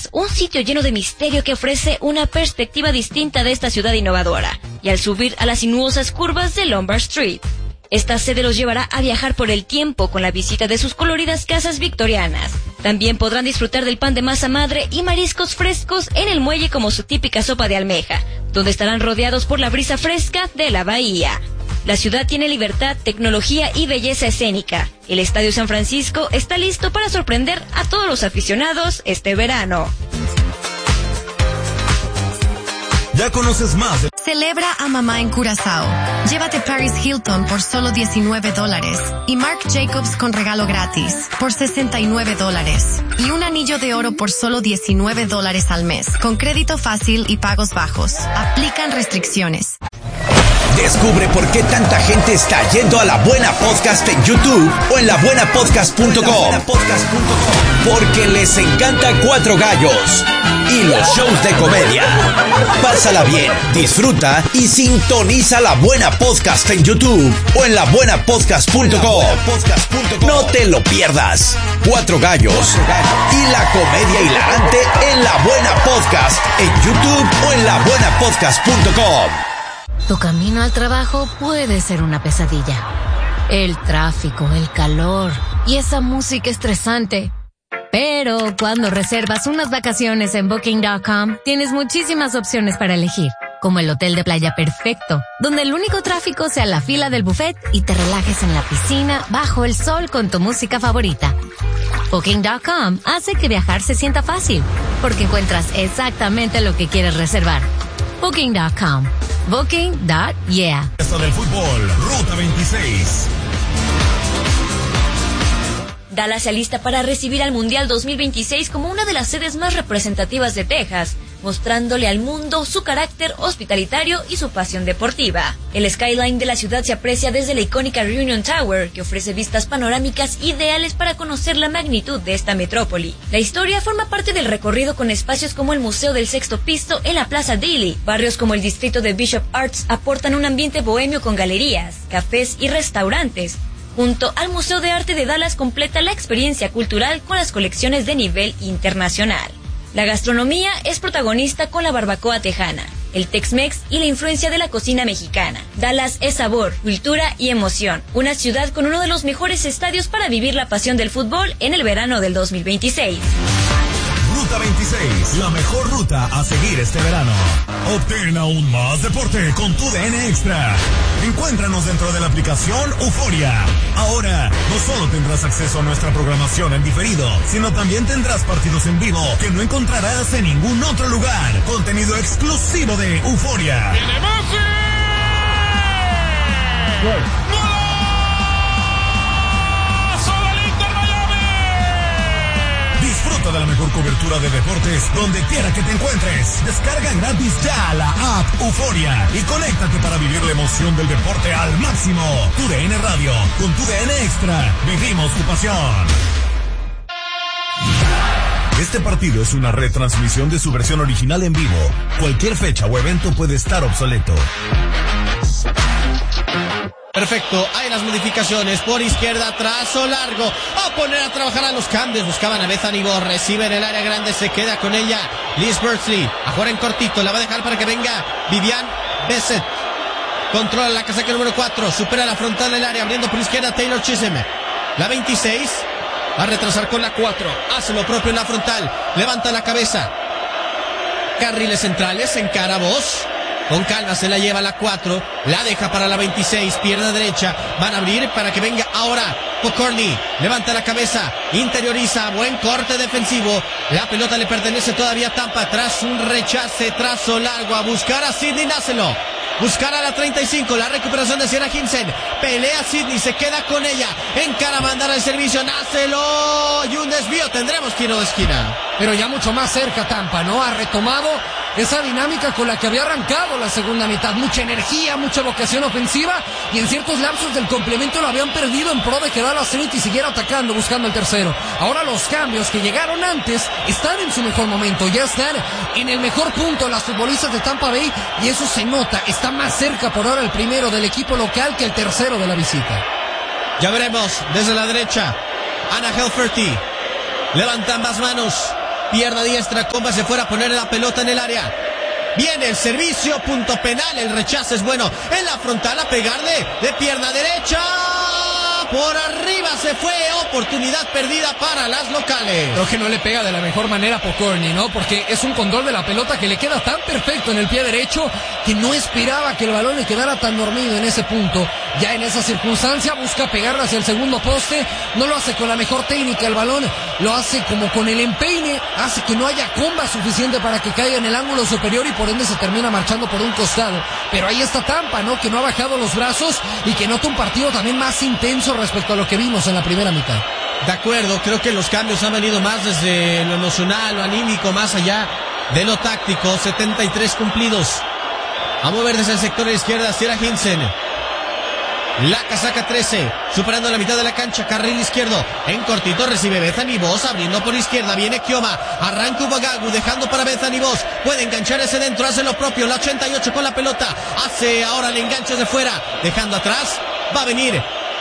Vegas, un sitio lleno de misterio que ofrece una perspectiva distinta de esta ciudad innovadora, y al subir a las sinuosas curvas de Lombard Street. Esta sede los llevará a viajar por el tiempo con la visita de sus coloridas casas victorianas. También podrán disfrutar del pan de masa madre y mariscos frescos en el muelle como su típica sopa de almeja, donde estarán rodeados por la brisa fresca de la bahía. La ciudad tiene libertad, tecnología y belleza escénica. El Estadio San Francisco está listo para sorprender a todos los aficionados este verano. Ya conoces más. Celebra a mamá en Curazao. Llévate Paris Hilton por solo $19 y Marc Jacobs con regalo gratis por $69 y un anillo de oro por solo $19 al mes con crédito fácil y pagos bajos. Aplican restricciones. Descubre por qué tanta gente está yendo a La Buena Podcast en YouTube o en labuenapodcast.com. Porque les encanta Cuatro Gallos y los shows de comedia. Pásala bien, disfruta y sintoniza La Buena Podcast en YouTube o en labuenapodcast.com. No te lo pierdas. Cuatro Gallos y la comedia hilarante en La Buena Podcast en YouTube o en labuenapodcast.com. Tu camino al trabajo puede ser una pesadilla. El tráfico, el calor y esa música estresante. Pero cuando reservas unas vacaciones en Booking.com, tienes muchísimas opciones para elegir, como el hotel de playa perfecto, donde el único tráfico sea la fila del buffet y te relajes en la piscina bajo el sol con tu música favorita. Booking.com hace que viajar se sienta fácil, porque encuentras exactamente lo que quieres reservar. Booking.com. Booking.yeah. Esto del fútbol, Ruta 26. Dallas se alista para recibir al Mundial 2026 como una de las sedes más representativas de Texas, mostrándole al mundo su carácter hospitalitario y su pasión deportiva. El skyline de la ciudad se aprecia desde la icónica Reunion Tower, que ofrece vistas panorámicas ideales para conocer la magnitud de esta metrópoli. La historia forma parte del recorrido con espacios como el Museo del Sexto Piso en la Plaza Daly. Barrios como el distrito de Bishop Arts aportan un ambiente bohemio con galerías, cafés y restaurantes. Junto al Museo de Arte de Dallas completa la experiencia cultural con las colecciones de nivel internacional. La gastronomía es protagonista con la barbacoa tejana, el Tex-Mex y la influencia de la cocina mexicana. Dallas es sabor, cultura y emoción. Una ciudad con uno de los mejores estadios para vivir la pasión del fútbol en el verano del 2026. Ruta 26, la mejor ruta a seguir este verano. Obtén aún más deporte con tu DN Extra. Encuéntranos dentro de la aplicación Euforia. Ahora, no solo tendrás acceso a nuestra programación en diferido, sino también tendrás partidos en vivo que no encontrarás en ningún otro lugar. Contenido exclusivo de Euforia. ¡Viene Messi! Disfruta de la mejor cobertura de deportes donde quiera que te encuentres. Descarga gratis ya la app Euforia y conéctate para vivir la emoción del deporte al máximo. Tu DN Radio, con tu DN Extra, vivimos tu pasión. Este partido es una retransmisión de su versión original en vivo. Cualquier fecha o evento puede estar obsoleto. Perfecto, hay las modificaciones por izquierda, trazo largo, a poner a trabajar a los cambios, buscaban a Bethany Ball, recibe en el área grande, se queda con ella Liz Bertsley, a jugar en cortito, la va a dejar para que venga Vivian Bessett, controla la casaca número 4, supera la frontal del área, abriendo por izquierda Taylor Chisholm, la 26, va a retrasar con la 4, hace lo propio en la frontal, levanta la cabeza, carriles centrales, encara Voss. Con calma se la lleva la 4, la deja para la 26, pierna derecha, van a abrir para que venga ahora Pokorny, levanta la cabeza, interioriza, buen corte defensivo, la pelota le pertenece todavía a Tampa, tras un rechace, trazo largo, a buscar a Sidney Nacelo, buscar a la 35, la recuperación de Sienna Hinsen, pelea Sidney, se queda con ella, encara, mandar el servicio, Nacelo, y un desvío, tendremos tiro de esquina. Pero ya mucho más cerca Tampa, ¿no? Ha retomado esa dinámica con la que había arrancado la segunda mitad, mucha energía, mucha vocación ofensiva, y en ciertos lapsos del complemento lo habían perdido en pro de que Dallas Zenit y siguiera atacando, buscando el tercero. Ahora los cambios que llegaron antes están en su mejor momento, ya están en el mejor punto las futbolistas de Tampa Bay, y eso se nota, está más cerca por ahora el primero del equipo local que el tercero de la visita. Ya veremos, desde la derecha, Anna Helferty, levanta ambas manos, Pierna diestra, Comba se fuera a poner la pelota en el área. Viene el servicio, punto penal, el rechazo es bueno. En la frontal a pegarle de pierna derecha. Por arriba se fue, oportunidad perdida para las locales. Creo que no le pega de la mejor manera a Pokorny, ¿no? Porque es un control de la pelota que le queda tan perfecto en el pie derecho que no esperaba que el balón le quedara tan dormido en ese punto. Ya en esa circunstancia busca pegarle hacia el segundo poste, no lo hace con la mejor técnica el balón, lo hace como con el empeine, hace que no haya comba suficiente para que caiga en el ángulo superior y por ende se termina marchando por un costado. Pero ahí está Tampa, ¿no? Que no ha bajado los brazos y que nota un partido también más intenso respecto a lo que vimos en la primera mitad. De acuerdo, creo que los cambios han venido más desde lo emocional, lo anímico, más allá de lo táctico. 73 cumplidos. A mover desde el sector de la izquierda, Sierra Hinsen. La casaca 13, superando la mitad de la cancha, carril izquierdo, en cortito recibe Bethany Voss, abriendo por izquierda, viene Kioma, arranca Ubagagu, dejando para Bethany Voss, puede enganchar ese dentro, hace lo propio, la 88 con la pelota, hace ahora el enganche de fuera, dejando atrás, va a venir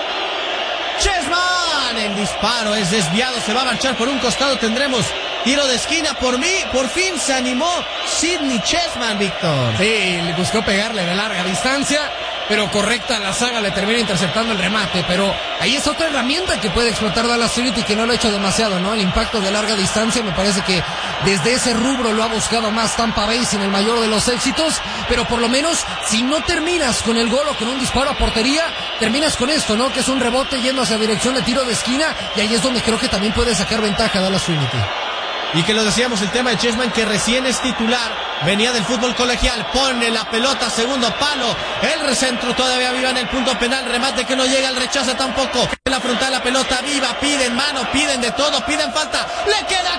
Chessman, el disparo es desviado, se va a marchar por un costado, tendremos tiro de esquina, por fin se animó Sidney Chessman, Víctor. Sí, le buscó pegarle de larga distancia, pero correcta la saga, le termina interceptando el remate, pero ahí es otra herramienta que puede explotar Dallas Trinity que no lo ha hecho demasiado, ¿no? El impacto de larga distancia, me parece que desde ese rubro lo ha buscado más Tampa Bay sin el mayor de los éxitos, pero por lo menos si no terminas con el gol o con un disparo a portería, terminas con esto, ¿no? Que es un rebote yendo hacia dirección de tiro de esquina y ahí es donde creo que también puede sacar ventaja Dallas Trinity. Y que lo decíamos, el tema de Chessman, que recién es titular, venía del fútbol colegial, pone la pelota, segundo palo, el recentro todavía viva en el punto penal, remate que no llega, el rechazo tampoco, en la frontal la pelota viva, piden mano, piden de todo, piden falta, le queda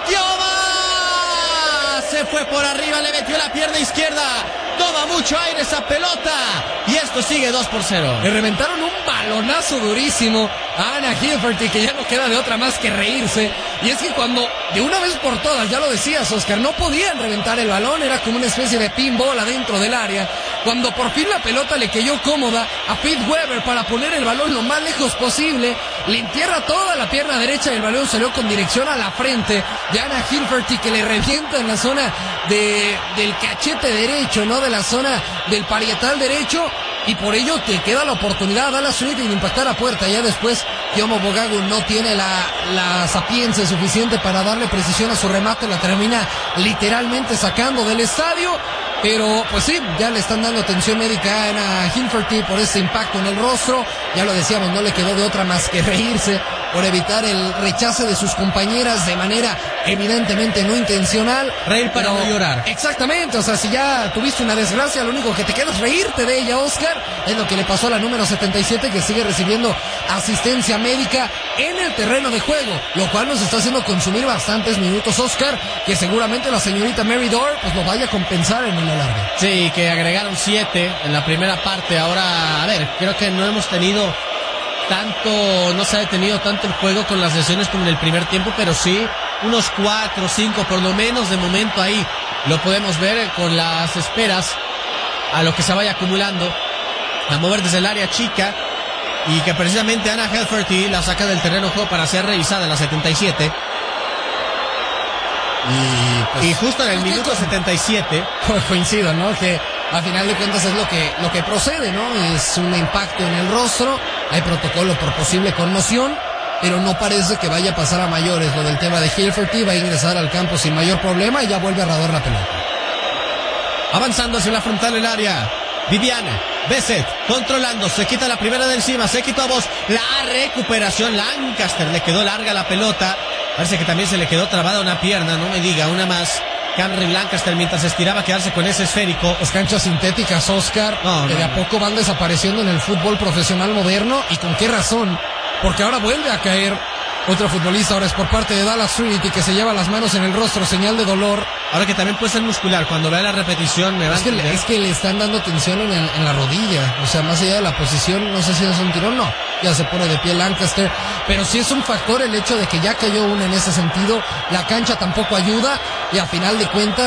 Kioma, se fue por arriba, le metió la pierna izquierda, toma mucho aire esa pelota, y esto sigue 2-0. Le reventaron un balonazo durísimo a Anna Hilferty, que ya no queda de otra más que reírse. Y es que cuando de una vez por todas, ya lo decías, Oscar, no podían reventar el balón, era como una especie de pinball adentro del área. Cuando por fin la pelota le cayó cómoda a Pete Weber para poner el balón lo más lejos posible, le entierra toda la pierna derecha y el balón salió con dirección a la frente de Anna Hilferty, que le revienta en la zona del cachete derecho, ¿no? De la zona del parietal derecho. Y por ello te queda la oportunidad a Dallas Trinity de impactar a puerta. Ya después Kioma Ubagagu no tiene la sapiencia suficiente para darle precisión a su remate, la termina literalmente sacando del estadio. Pero pues sí, ya le están dando atención médica a Anna Hilferty por ese impacto en el rostro. Ya lo decíamos, no le quedó de otra más que reírse por evitar el rechace de sus compañeras de manera evidentemente no intencional. Reír para no llorar. Exactamente, o sea, si ya tuviste una desgracia, lo único que te queda es reírte de ella, Oscar. Es lo que le pasó a la número 77, que sigue recibiendo asistencia médica en el terreno de juego, lo cual nos está haciendo consumir bastantes minutos, Oscar, que seguramente la señorita Mary Dore pues lo vaya a compensar en el alargue. Sí, que agregaron 7 en la primera parte. Ahora, a ver, creo que no hemos tenido no se ha detenido tanto el juego con las lesiones como en el primer tiempo, pero sí unos 4 o 5 por lo menos de momento ahí lo podemos ver con las esperas a lo que se vaya acumulando, a mover desde el área chica, y que precisamente Anna Hilferty la saca del terreno de juego para ser revisada en la 77. Y justo en el minuto 77 coincido, ¿no? Que a final de cuentas es lo que procede, ¿no? Es un impacto en el rostro, hay protocolo por posible conmoción, pero no parece que vaya a pasar a mayores. Lo del tema de Hilferty, va a ingresar al campo sin mayor problema y ya vuelve a rodar la pelota. Avanzando hacia la frontal del área, Viviana Besset controlando, se quita la primera de encima, se quitó a Voss, la recuperación, Lancaster, le quedó larga la pelota, parece que también se le quedó trabada una pierna, no me diga, una más. Camry Lancaster mientras estiraba a quedarse con ese esférico. Las canchas sintéticas, Oscar, que de a poco van desapareciendo en el fútbol profesional moderno. ¿Y con qué razón? Porque ahora vuelve a caer otro futbolista, ahora es por parte de Dallas Trinity, que se lleva las manos en el rostro, señal de dolor. Ahora que también puede ser muscular, cuando vea la repetición me va a entender. Es que le están dando tensión en la rodilla, o sea, más allá de la posición, no sé si es un tirón, no, ya se pone de pie Lancaster, pero sí es un factor el hecho de que ya cayó una en ese sentido, la cancha tampoco ayuda, y a final de cuentas,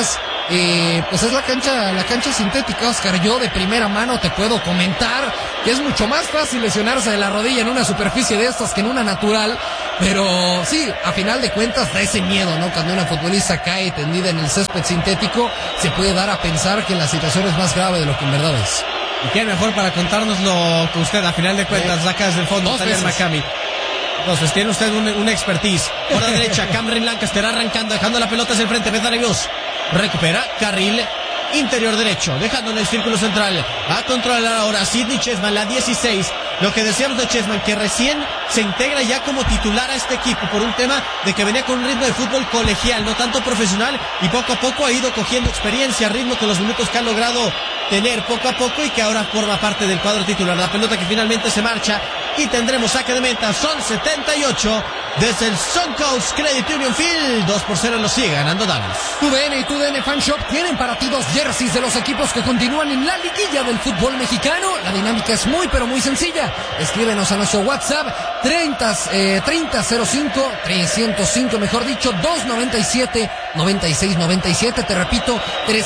pues es la cancha sintética, Oscar. Yo de primera mano te puedo comentar que es mucho más fácil lesionarse de la rodilla en una superficie de estas que en una natural, pero sí, a final de cuentas da ese miedo, ¿no? Cuando una futbolista cae tendida en el césped sintético, se puede dar a pensar que la situación es más grave de lo que en verdad es. ¿Y qué mejor para contárnoslo que usted? A final de cuentas, saca desde el fondo, Tyler McCamey. Entonces tiene usted un expertise. Por la derecha, Cameron Lancaster arrancando, dejando la pelota hacia el frente. Bethany Buss recupera carril interior derecho, dejando en el círculo central. Va a controlar ahora Sidney Chessman, la 16. Lo que decíamos de Chessman, que recién se integra ya como titular a este equipo por un tema de que venía con un ritmo de fútbol colegial, no tanto profesional, y poco a poco ha ido cogiendo experiencia, ritmo con los minutos que ha logrado tener poco a poco y que ahora forma parte del cuadro titular. La pelota que finalmente se marcha y tendremos saque de meta. Son 78 desde el Suncoast Credit Union Field. 2-0 lo sigue ganando Dallas. TUDN y TUDN Fan Shop tienen para ti 2 jerseys de los equipos que continúan en la liguilla del fútbol mexicano. La dinámica es muy pero muy sencilla. Escríbenos a nuestro WhatsApp 305 mejor dicho, 297-9697. Te repito,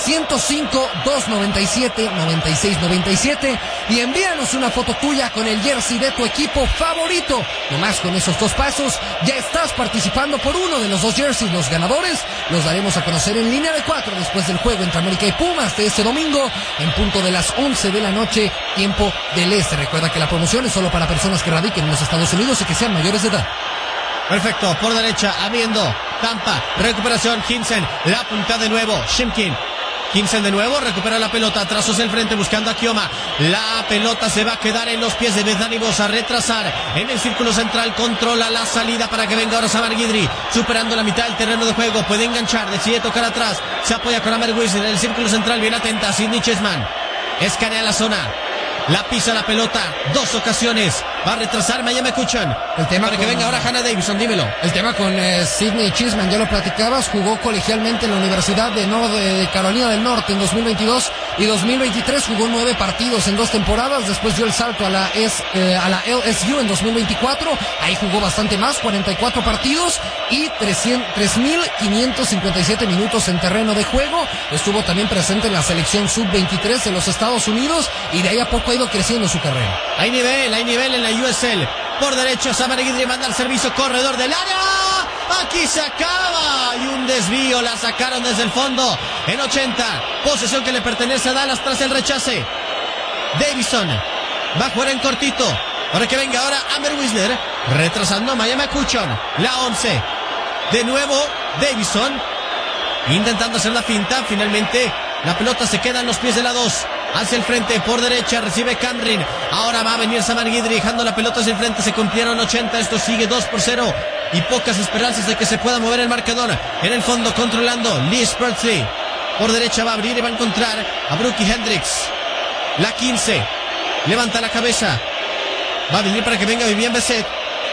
305-297-9697. Y envíanos una foto tuya con el jersey de tu equipo favorito. Nomás con esos 2 pasos ya estás participando por uno de los 2 jerseys. Los ganadores los daremos a conocer en línea de 4 después del juego entre América y Pumas de este domingo en punto de las 11 de la noche, tiempo del este. Recuerda que la promoción es solo para personas que radiquen en los Estados Unidos y que sean mayores de edad. Perfecto, por derecha, habiendo Tampa, recuperación, Hinsen, la punta de nuevo, Shimkin. Hinsen de nuevo, recupera la pelota, trazos el frente buscando a Kioma. La pelota se va a quedar en los pies de Bethany Buss, a retrasar en el círculo central, controla la salida para que venga ahora Samar Guidry, superando la mitad del terreno de juego, puede enganchar, decide tocar atrás, se apoya con Amer Wisner en el círculo central, bien atenta, Sidney Chessman, escanea la zona. La pisa la pelota, 2 ocasiones. Va a retrasar Miami Kuchan. El tema para que venga ahora Hannah Davidson, dímelo. El tema con Sidney Chessman, ya lo platicabas, jugó colegialmente en la Universidad de Carolina del Norte en 2022 y 2023, jugó 9 partidos en 2 temporadas, después dio el salto a la LSU en 2024, ahí jugó bastante más, 44 partidos y 3,557 minutos en terreno de juego. Estuvo también presente en la selección sub-23 de los Estados Unidos y de ahí a poco ha ido creciendo su carrera. Hay nivel en la USL. Por derecho, Samar Guidry manda al servicio, corredor del área. Aquí se acaba. Y un desvío, la sacaron desde el fondo. En 80, posesión que le pertenece a Dallas tras el rechace. Davison va a jugar en cortito. Para que venga ahora Amer Wisner, retrasando Miami Kuchon. La 11. De nuevo, Davison intentando hacer la finta. Finalmente, la pelota se queda en los pies de la 2. Hacia el frente, por derecha, recibe Camrin. Ahora va a venir Samar Guidry, dejando la pelota hacia el frente. Se cumplieron 80, esto sigue 2-0. Y pocas esperanzas de que se pueda mover el marcador. En el fondo, controlando Lee Spurtley. Por derecha va a abrir y va a encontrar a Brookie Hendricks. La 15. Levanta la cabeza. Va a venir para que venga Vivian Besset.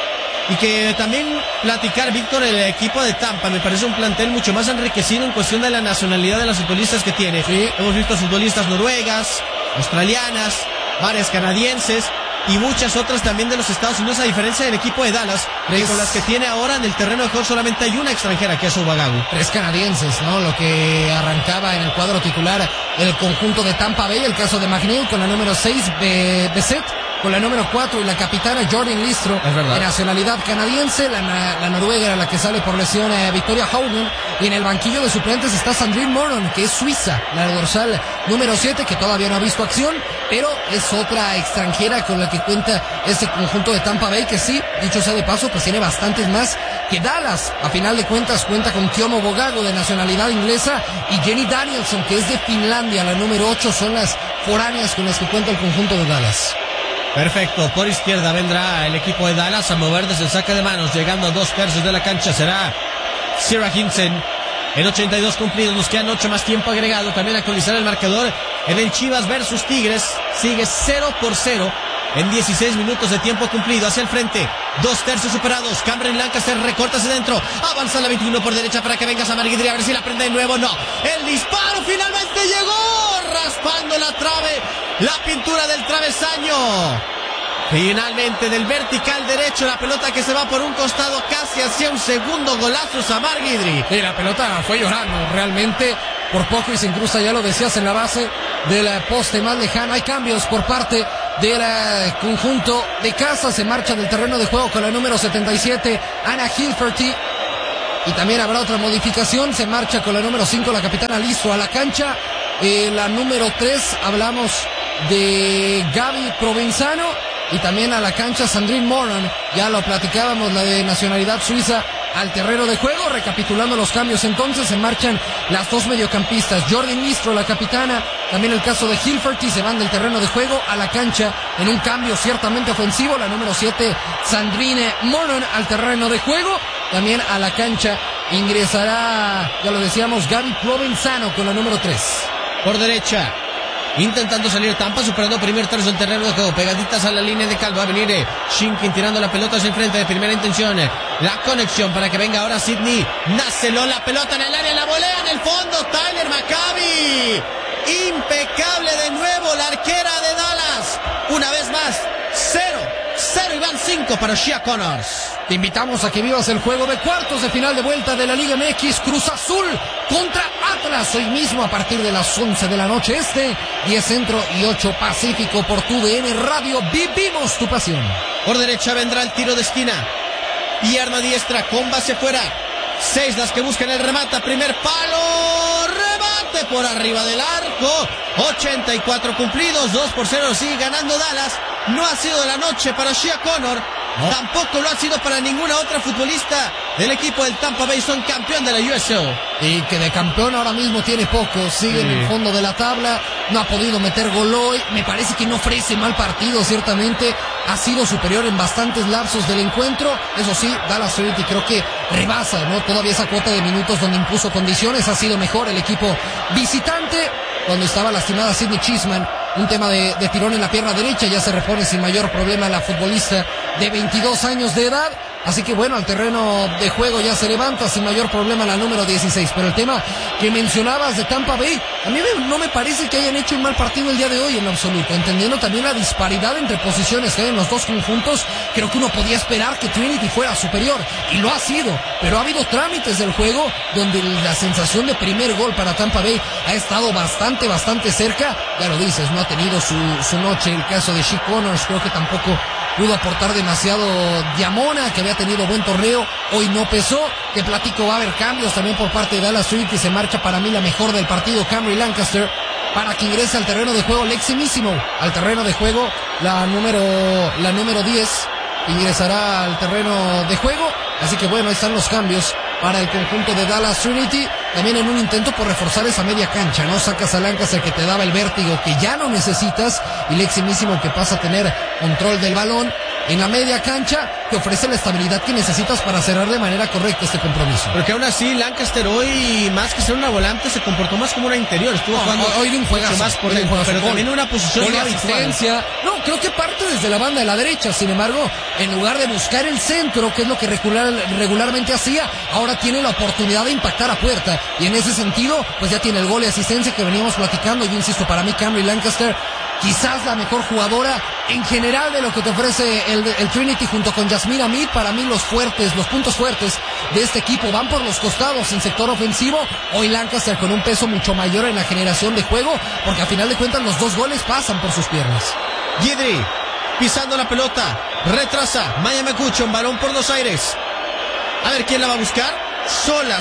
Y que también platicar, Víctor, el equipo de Tampa me parece un plantel mucho más enriquecido en cuestión de la nacionalidad de los futbolistas que tiene. Sí. Hemos visto futbolistas noruegas, australianas, varias canadienses y muchas otras también de los Estados Unidos, a diferencia del equipo de Dallas, con las que tiene ahora en el terreno de juego solamente hay una extranjera, que es Obagagu. 3 canadienses, ¿no? Lo que arrancaba en el cuadro titular el conjunto de Tampa Bay, el caso de McNeil con la número 6, Besset, con la número 4 y la capitana Jordan Listro, de nacionalidad canadiense. La noruega era la que sale por lesión, Victoria Haugen, y en el banquillo de suplentes está Sandrine Moron, que es suiza, la dorsal número 7, que todavía no ha visto acción, pero es otra extranjera con la que cuenta este conjunto de Tampa Bay, que sí, dicho sea de paso, pues tiene bastantes más que Dallas. A final de cuentas cuenta con Kiomo Bogago, de nacionalidad inglesa, y Jenny Danielson, que es de Finlandia, la número 8, son las foráneas con las que cuenta el conjunto de Dallas. Perfecto, por izquierda vendrá el equipo de Dallas a mover desde el saque de manos, llegando a 2/3 de la cancha, será Sierra Hinsen. En 82 cumplidos, nos quedan 8 más tiempo agregado, también actualizar el marcador en el Chivas versus Tigres, sigue 0-0 en 16 minutos de tiempo cumplido, hacia el frente, 2/3 superados, Cameron Lancaster recorta hacia dentro, avanza la 21 por derecha para que venga Samar Guidry, a ver si la prende de nuevo, no, el disparo finalmente llegó, raspando la trave, la pintura del travesaño. Finalmente del vertical derecho, la pelota que se va por un costado, casi hacia un segundo golazo Samar Guidry. Sí, la pelota fue llorando realmente. por poco y se incrusta, ya lo decías, en la base del poste más lejano. Hay cambios por parte del conjunto de casa. Se marcha del terreno de juego con la número 77, Anna Hilferty. Y también habrá otra modificación. Se marcha con la número 5, la capitana Liso, a la cancha. La número 3, hablamos de Gaby Provenzano. Y también a la cancha Sandrine Moran. Ya lo platicábamos, la de nacionalidad suiza, al terreno de juego. Recapitulando los cambios, entonces se marchan las dos mediocampistas. Jordi Mistro, la capitana, también el caso de Hilferty, se van del terreno de juego a la cancha en un cambio ciertamente ofensivo. La número 7, Sandrine Moran, al terreno de juego. También a la cancha ingresará, ya lo decíamos, Gaby Provenzano con la número 3. Por derecha, intentando salir Tampa, superando primer tercio del terreno de juego, pegaditas a la línea de cal. Va a venir Shimkin tirando la pelota hacia el frente de primera intención. La conexión para que venga ahora Sidney Naceló, la pelota en el área, la volea en el fondo, Tyler Maccabi. Impecable de nuevo la arquera de Dallas. Una vez más, 0 y van 5 para Shia Connors. Te invitamos a que vivas el juego de cuartos de final de vuelta de la Liga MX, Cruz Azul contra Atlas, hoy mismo a partir de las 11 de la noche este, 10 Centro y 8 Pacífico por tu DN Radio. Vivimos tu pasión. Por derecha vendrá el tiro de esquina, pierna diestra con base fuera, 6 las que buscan el remate, primer palo, remate por arriba del arco, 84 cumplidos, 2-0, sigue ganando Dallas. No ha sido la noche para Shia Connor, no. Tampoco lo ha sido para ninguna otra futbolista del equipo del Tampa Bay. Son campeón de la USL. Y que de campeón ahora mismo tiene poco. Sigue en el fondo de la tabla. No ha podido meter gol hoy. Me parece que no ofrece mal partido, ciertamente. Ha sido superior en bastantes lapsos del encuentro. Eso sí, Dallas Trinity creo que rebasa, ¿no? Todavía esa cuota de minutos donde impuso condiciones. Ha sido mejor el equipo visitante. Cuando estaba lastimada Sidney Chisman, un tema de tirón en la pierna derecha, ya se repone sin mayor problema la futbolista de 22 años de edad. Así que bueno, al terreno de juego ya se levanta sin mayor problema la número 16. Pero el tema que mencionabas de Tampa Bay, a mí no me parece que hayan hecho un mal partido el día de hoy en absoluto. Entendiendo también la disparidad entre posiciones que hay en los dos conjuntos, creo que uno podía esperar que Trinity fuera superior. Y lo ha sido, pero ha habido trámites del juego donde la sensación de primer gol para Tampa Bay ha estado bastante cerca. Ya lo dices, no ha tenido su noche. El caso de Shea Connors, creo que tampoco pudo aportar demasiado. Diamona, que había tenido buen torneo, hoy no pesó. Te platico, va a haber cambios también por parte de Dallas Trinity. Se marcha para mí la mejor del partido, Camry Lancaster, para que ingrese al terreno de juego Lexi Missimo. Al terreno de juego, la número 10 ingresará al terreno de juego. Así que bueno, ahí están los cambios para el conjunto de Dallas Trinity. También en un intento por reforzar esa media cancha, ¿no? Sacas a Lancaster, que te daba el vértigo que ya no necesitas, y Lexi Missimo, que pasa a tener control del balón en la media cancha, que ofrece la estabilidad que necesitas para cerrar de manera correcta este compromiso. Porque aún así Lancaster hoy, más que ser una volante, se comportó más como una interior. Estuvo jugando hoy de un juegazo, más por dentro, pero también una posición de asistencia. No, creo que parte desde la banda de la derecha. Sin embargo, en lugar de buscar el centro, que es lo que regularmente hacía, ahora tiene la oportunidad de impactar a puerta. Y en ese sentido, pues ya tiene el gol y asistencia que veníamos platicando. Yo insisto, para mí Camry Lancaster, quizás la mejor jugadora en general de lo que te ofrece el Trinity, junto con Yasmine Hamid. Para mí los puntos fuertes de este equipo van por los costados en sector ofensivo. Hoy Lancaster con un peso mucho mayor en la generación de juego, porque a final de cuentas los dos goles pasan por sus piernas. Guidry pisando la pelota, retrasa Maya Mecucho, balón por los aires. A ver quién la va a buscar. Sola,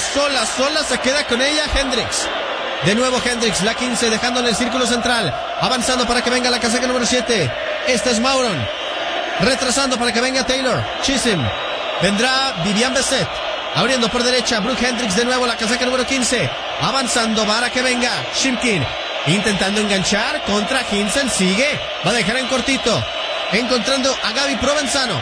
se queda con ella Hendricks. De nuevo Hendricks, la 15, dejándole el círculo central, avanzando para que venga la casaca número 7. Esta es Mauron, retrasando para que venga Taylor Chisholm. Vendrá Vivian Besset, abriendo por derecha Brooke Hendricks, de nuevo la casaca número 15, avanzando para que venga Shimkin, intentando enganchar contra Hinsen. Sigue, va a dejar en cortito, encontrando a Gaby Provenzano.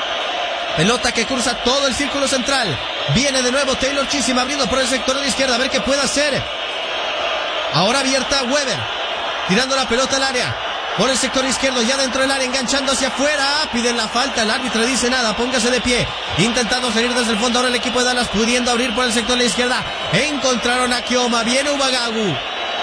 Pelota que cruza todo el círculo central. Viene de nuevo Taylor Chisholm abriendo por el sector de la izquierda, a ver qué puede hacer. Ahora abierta Weber, tirando la pelota al área, por el sector izquierdo, ya dentro del área, enganchando hacia afuera. Piden la falta, el árbitro dice nada, póngase de pie. Intentando salir desde el fondo ahora el equipo de Dallas, pudiendo abrir por el sector de la izquierda. Encontraron a Kioma, viene Ubagagu.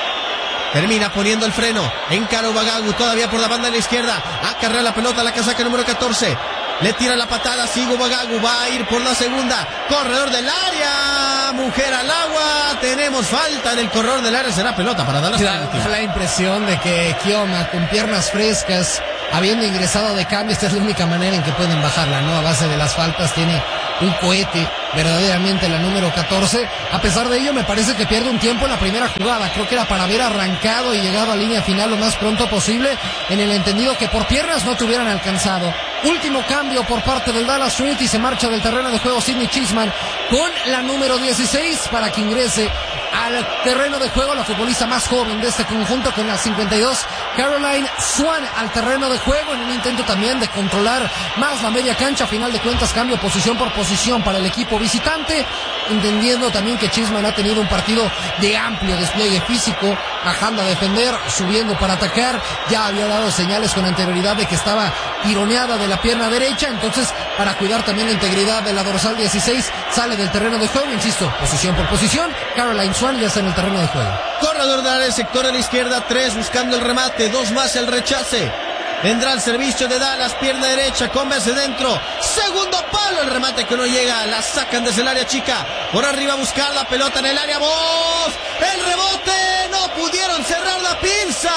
Termina poniendo el freno, encara Ubagagu todavía por la banda de la izquierda. Acarrea la pelota a la casaca número 14. Le tira la patada, sigue Ubagagu, va a ir por la segunda. Corredor del área. la mujer al agua. Tenemos falta en el corredor del área. Será pelota para Dallas. Da la impresión de que Kioma, con piernas frescas, habiendo ingresado de cambio, esta es la única manera en que pueden bajarla, ¿no? A base de las faltas, tiene un cohete, verdaderamente la número 14. A pesar de ello, me parece que pierde un tiempo en la primera jugada. Creo que era para haber arrancado y llegado a línea final lo más pronto posible, en el entendido que por piernas no te hubieran alcanzado. Último cambio por parte del Dallas Trinity. Se marcha del terreno de juego Sidney Chisman con la número 16 para que ingrese al terreno de juego la futbolista más joven de este conjunto, con la 52, Caroline Swan, al terreno de juego en un intento también de controlar más la media cancha. A final de cuentas, cambio posición por posición para el equipo visitante, entendiendo también que Chisman ha tenido un partido de amplio despliegue físico, bajando a defender, subiendo para atacar. Ya había dado señales con anterioridad de que estaba tironeada de la pierna derecha, entonces para cuidar también la integridad de la dorsal 16 sale del terreno de juego, insisto, posición por posición. Caroline Swan ya está en el terreno de juego. Corredor del área, sector de la izquierda, 3 buscando el remate, 2 más el rechace. Vendrá el servicio de Dallas, pierna derecha, Converse dentro, segundo palo, el remate que no llega, la sacan desde el área chica, por arriba a buscar la pelota en el área, ¡vos! El rebote, no pudieron cerrar la pinza,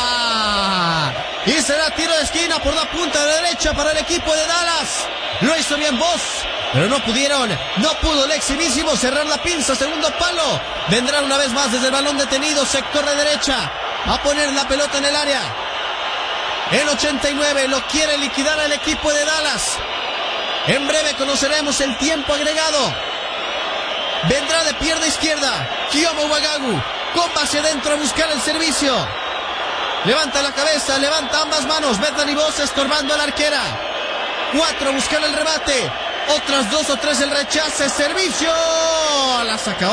y será tiro de esquina por la punta de derecha para el equipo de Dallas. Lo hizo bien Vos, pero no pudo el exhibísimo cerrar la pinza, segundo palo. Vendrá una vez más desde el balón detenido, sector de derecha, a poner la pelota en el área. El 89 lo quiere liquidar el equipo de Dallas. En breve conoceremos el tiempo agregado. Vendrá de pierna izquierda Kiyomo Wagagu, con hacia adentro a buscar el servicio. Levanta la cabeza, levanta ambas manos. Bethany Vos estorbando a la arquera. 4 buscar el remate. Otras 2 o 3 el rechace. Servicio. La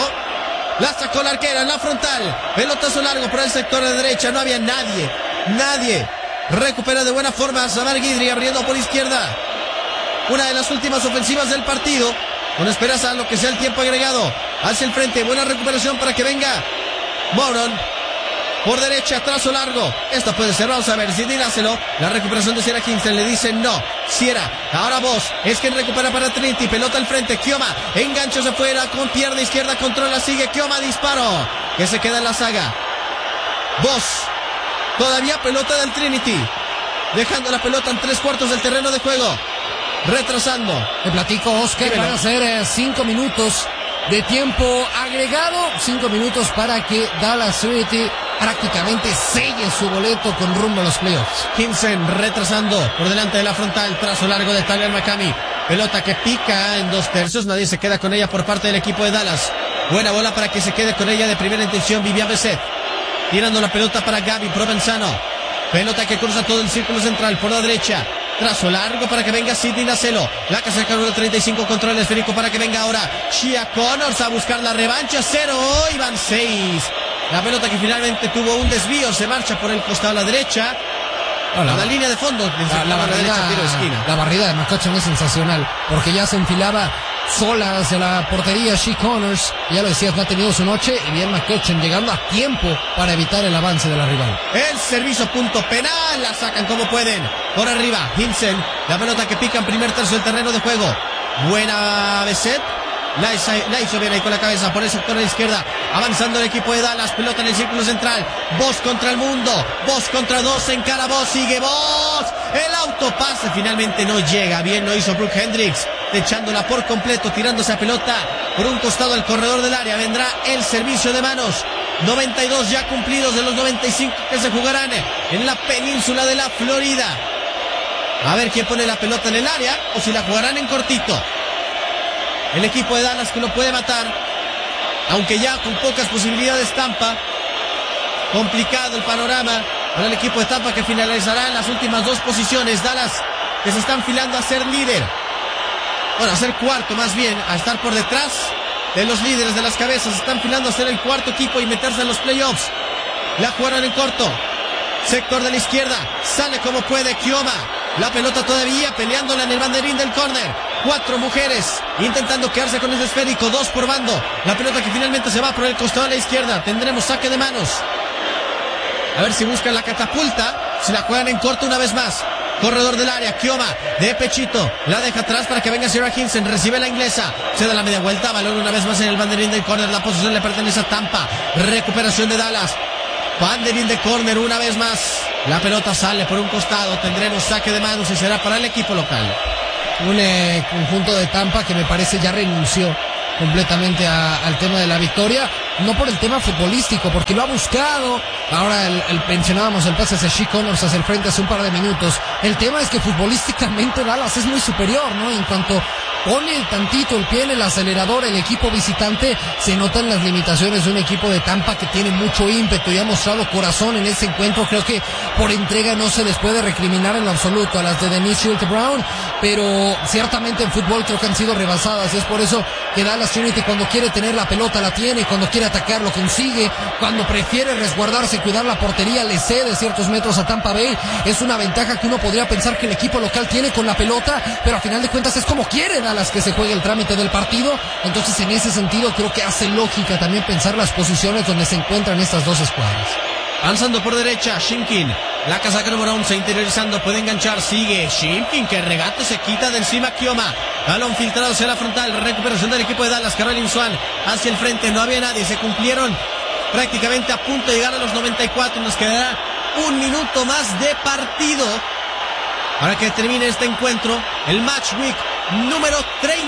sacó la arquera en la frontal. Pelotazo largo por el sector de derecha. No había nadie. Recupera de buena forma Samar Guidry, abriendo por izquierda. Una de las últimas ofensivas del partido, con esperanza a lo que sea el tiempo agregado. Hacia el frente, buena recuperación para que venga Moron. Por derecha, trazo largo. Esta puede ser, vamos a ver, Sidney Nacelo. La recuperación de Sierra Kingston, le dice no. Sierra, ahora Vos, es quien recupera para Trinity. Pelota al frente, Kioma, engancha hacia afuera con pierna izquierda, controla, sigue Kioma, disparo, que se queda en la saga. Vos, todavía pelota del Trinity, dejando la pelota en 3/4 del terreno de juego. Retrasando. Te platico, Oscar, van a ser 5 minutos de tiempo agregado. 5 minutos para que Dallas Trinity prácticamente selle su boleto con rumbo a los playoffs. Kingston retrasando por delante de la frontal, trazo largo de Tyler McCamey. Pelota que pica en 2/3, nadie se queda con ella por parte del equipo de Dallas. Buena bola para que se quede con ella de primera intención Vivian Besset. Tirando la pelota para Gaby Provenzano. Pelota que cruza todo el círculo central por la derecha. Trazo largo para que venga Sidney Nacelo. La que saca el 35, controla el esférico para que venga ahora Shia Connors a buscar la revancha. 0, y van 6. La pelota que finalmente tuvo un desvío, se marcha por el costado a la derecha. A la línea de fondo. La barrida de McCutcheon es sensacional, porque ya se enfilaba sola hacia la portería Shea Connors. Ya lo decías, no ha tenido su noche, y bien McCutcheon llegando a tiempo para evitar el avance de la rival. El servicio punto penal, la sacan como pueden. Por arriba, Vincent, la pelota que pica en primer tercio del terreno de juego. Buena Besset. La hizo bien ahí con la cabeza por el sector de la izquierda. Avanzando el equipo de Dallas. Pelota en el círculo central. Vos contra el mundo. Vos contra 2. Encara Vos. Sigue Vos. El autopase finalmente no llega. Bien lo hizo Brooke Hendricks, echándola por completo, tirándose a pelota por un costado al corredor del área. Vendrá el servicio de manos. 92 ya cumplidos de los 95 que se jugarán en la península de la Florida. A ver quién pone la pelota en el área o si la jugarán en cortito. El equipo de Dallas que lo puede matar, aunque ya con pocas posibilidades Tampa. Complicado el panorama para el equipo de Tampa, que finalizará en las últimas 2 posiciones. Dallas que se está enfilando a ser líder, bueno, a ser cuarto más bien, a estar por detrás de los líderes de las cabezas. Se están enfilando a ser el cuarto equipo y meterse en los playoffs. La jugaron en corto, sector de la izquierda, sale como puede Kioma. La pelota todavía peleándola en el banderín del córner. 4 mujeres intentando quedarse con el esférico, 2 por bando. La pelota que finalmente se va por el costado a la izquierda. Tendremos saque de manos. A ver si buscan la catapulta, si la juegan en corto una vez más. corredor del área, Kioma, de pechito, la deja atrás para que venga Sarah Hinson, recibe la inglesa, se da la media vuelta, balón una vez más en el banderín del córner, la posición le pertenece a Tampa, recuperación de Dallas, banderín de córner una vez más, la pelota sale por un costado, tendremos saque de manos y será para el equipo local. Un conjunto de Tampa que me parece ya renunció completamente al tema de la victoria, no por el tema futbolístico, porque lo ha buscado. Ahora mencionábamos el pase hacia Shea Connors hacia el frente hace un par de minutos. El tema es que futbolísticamente Dallas es muy superior, ¿no? En cuanto pone tantito el pie en el acelerador el equipo visitante, se notan las limitaciones de un equipo de Tampa que tiene mucho ímpetu y ha mostrado corazón en ese encuentro. Creo que por entrega no se les puede recriminar en lo absoluto a las de Denise Schulte-Brown, pero ciertamente en fútbol creo que han sido rebasadas, y es por eso que Dallas Trinity cuando quiere tener la pelota la tiene, cuando quiere atacar lo consigue, cuando prefiere resguardarse y cuidar la portería le cede ciertos metros a Tampa Bay. Es una ventaja que uno podría pensar que el equipo local tiene con la pelota, pero a final de cuentas es como quiere Dallas que se juegue el trámite del partido. Entonces en ese sentido creo que hace lógica también pensar las posiciones donde se encuentran estas dos escuadras. Avanzando por derecha, Shimkin, la casaca número 11, interiorizando, puede enganchar, sigue Shimkin, que regate, se quita de encima Kioma, balón filtrado hacia la frontal, recuperación del equipo de Dallas, Caroline Swan hacia el frente, no había nadie, se cumplieron prácticamente a punto de llegar a los 94, nos quedará un minuto más de partido para que termine este encuentro, el Match Week número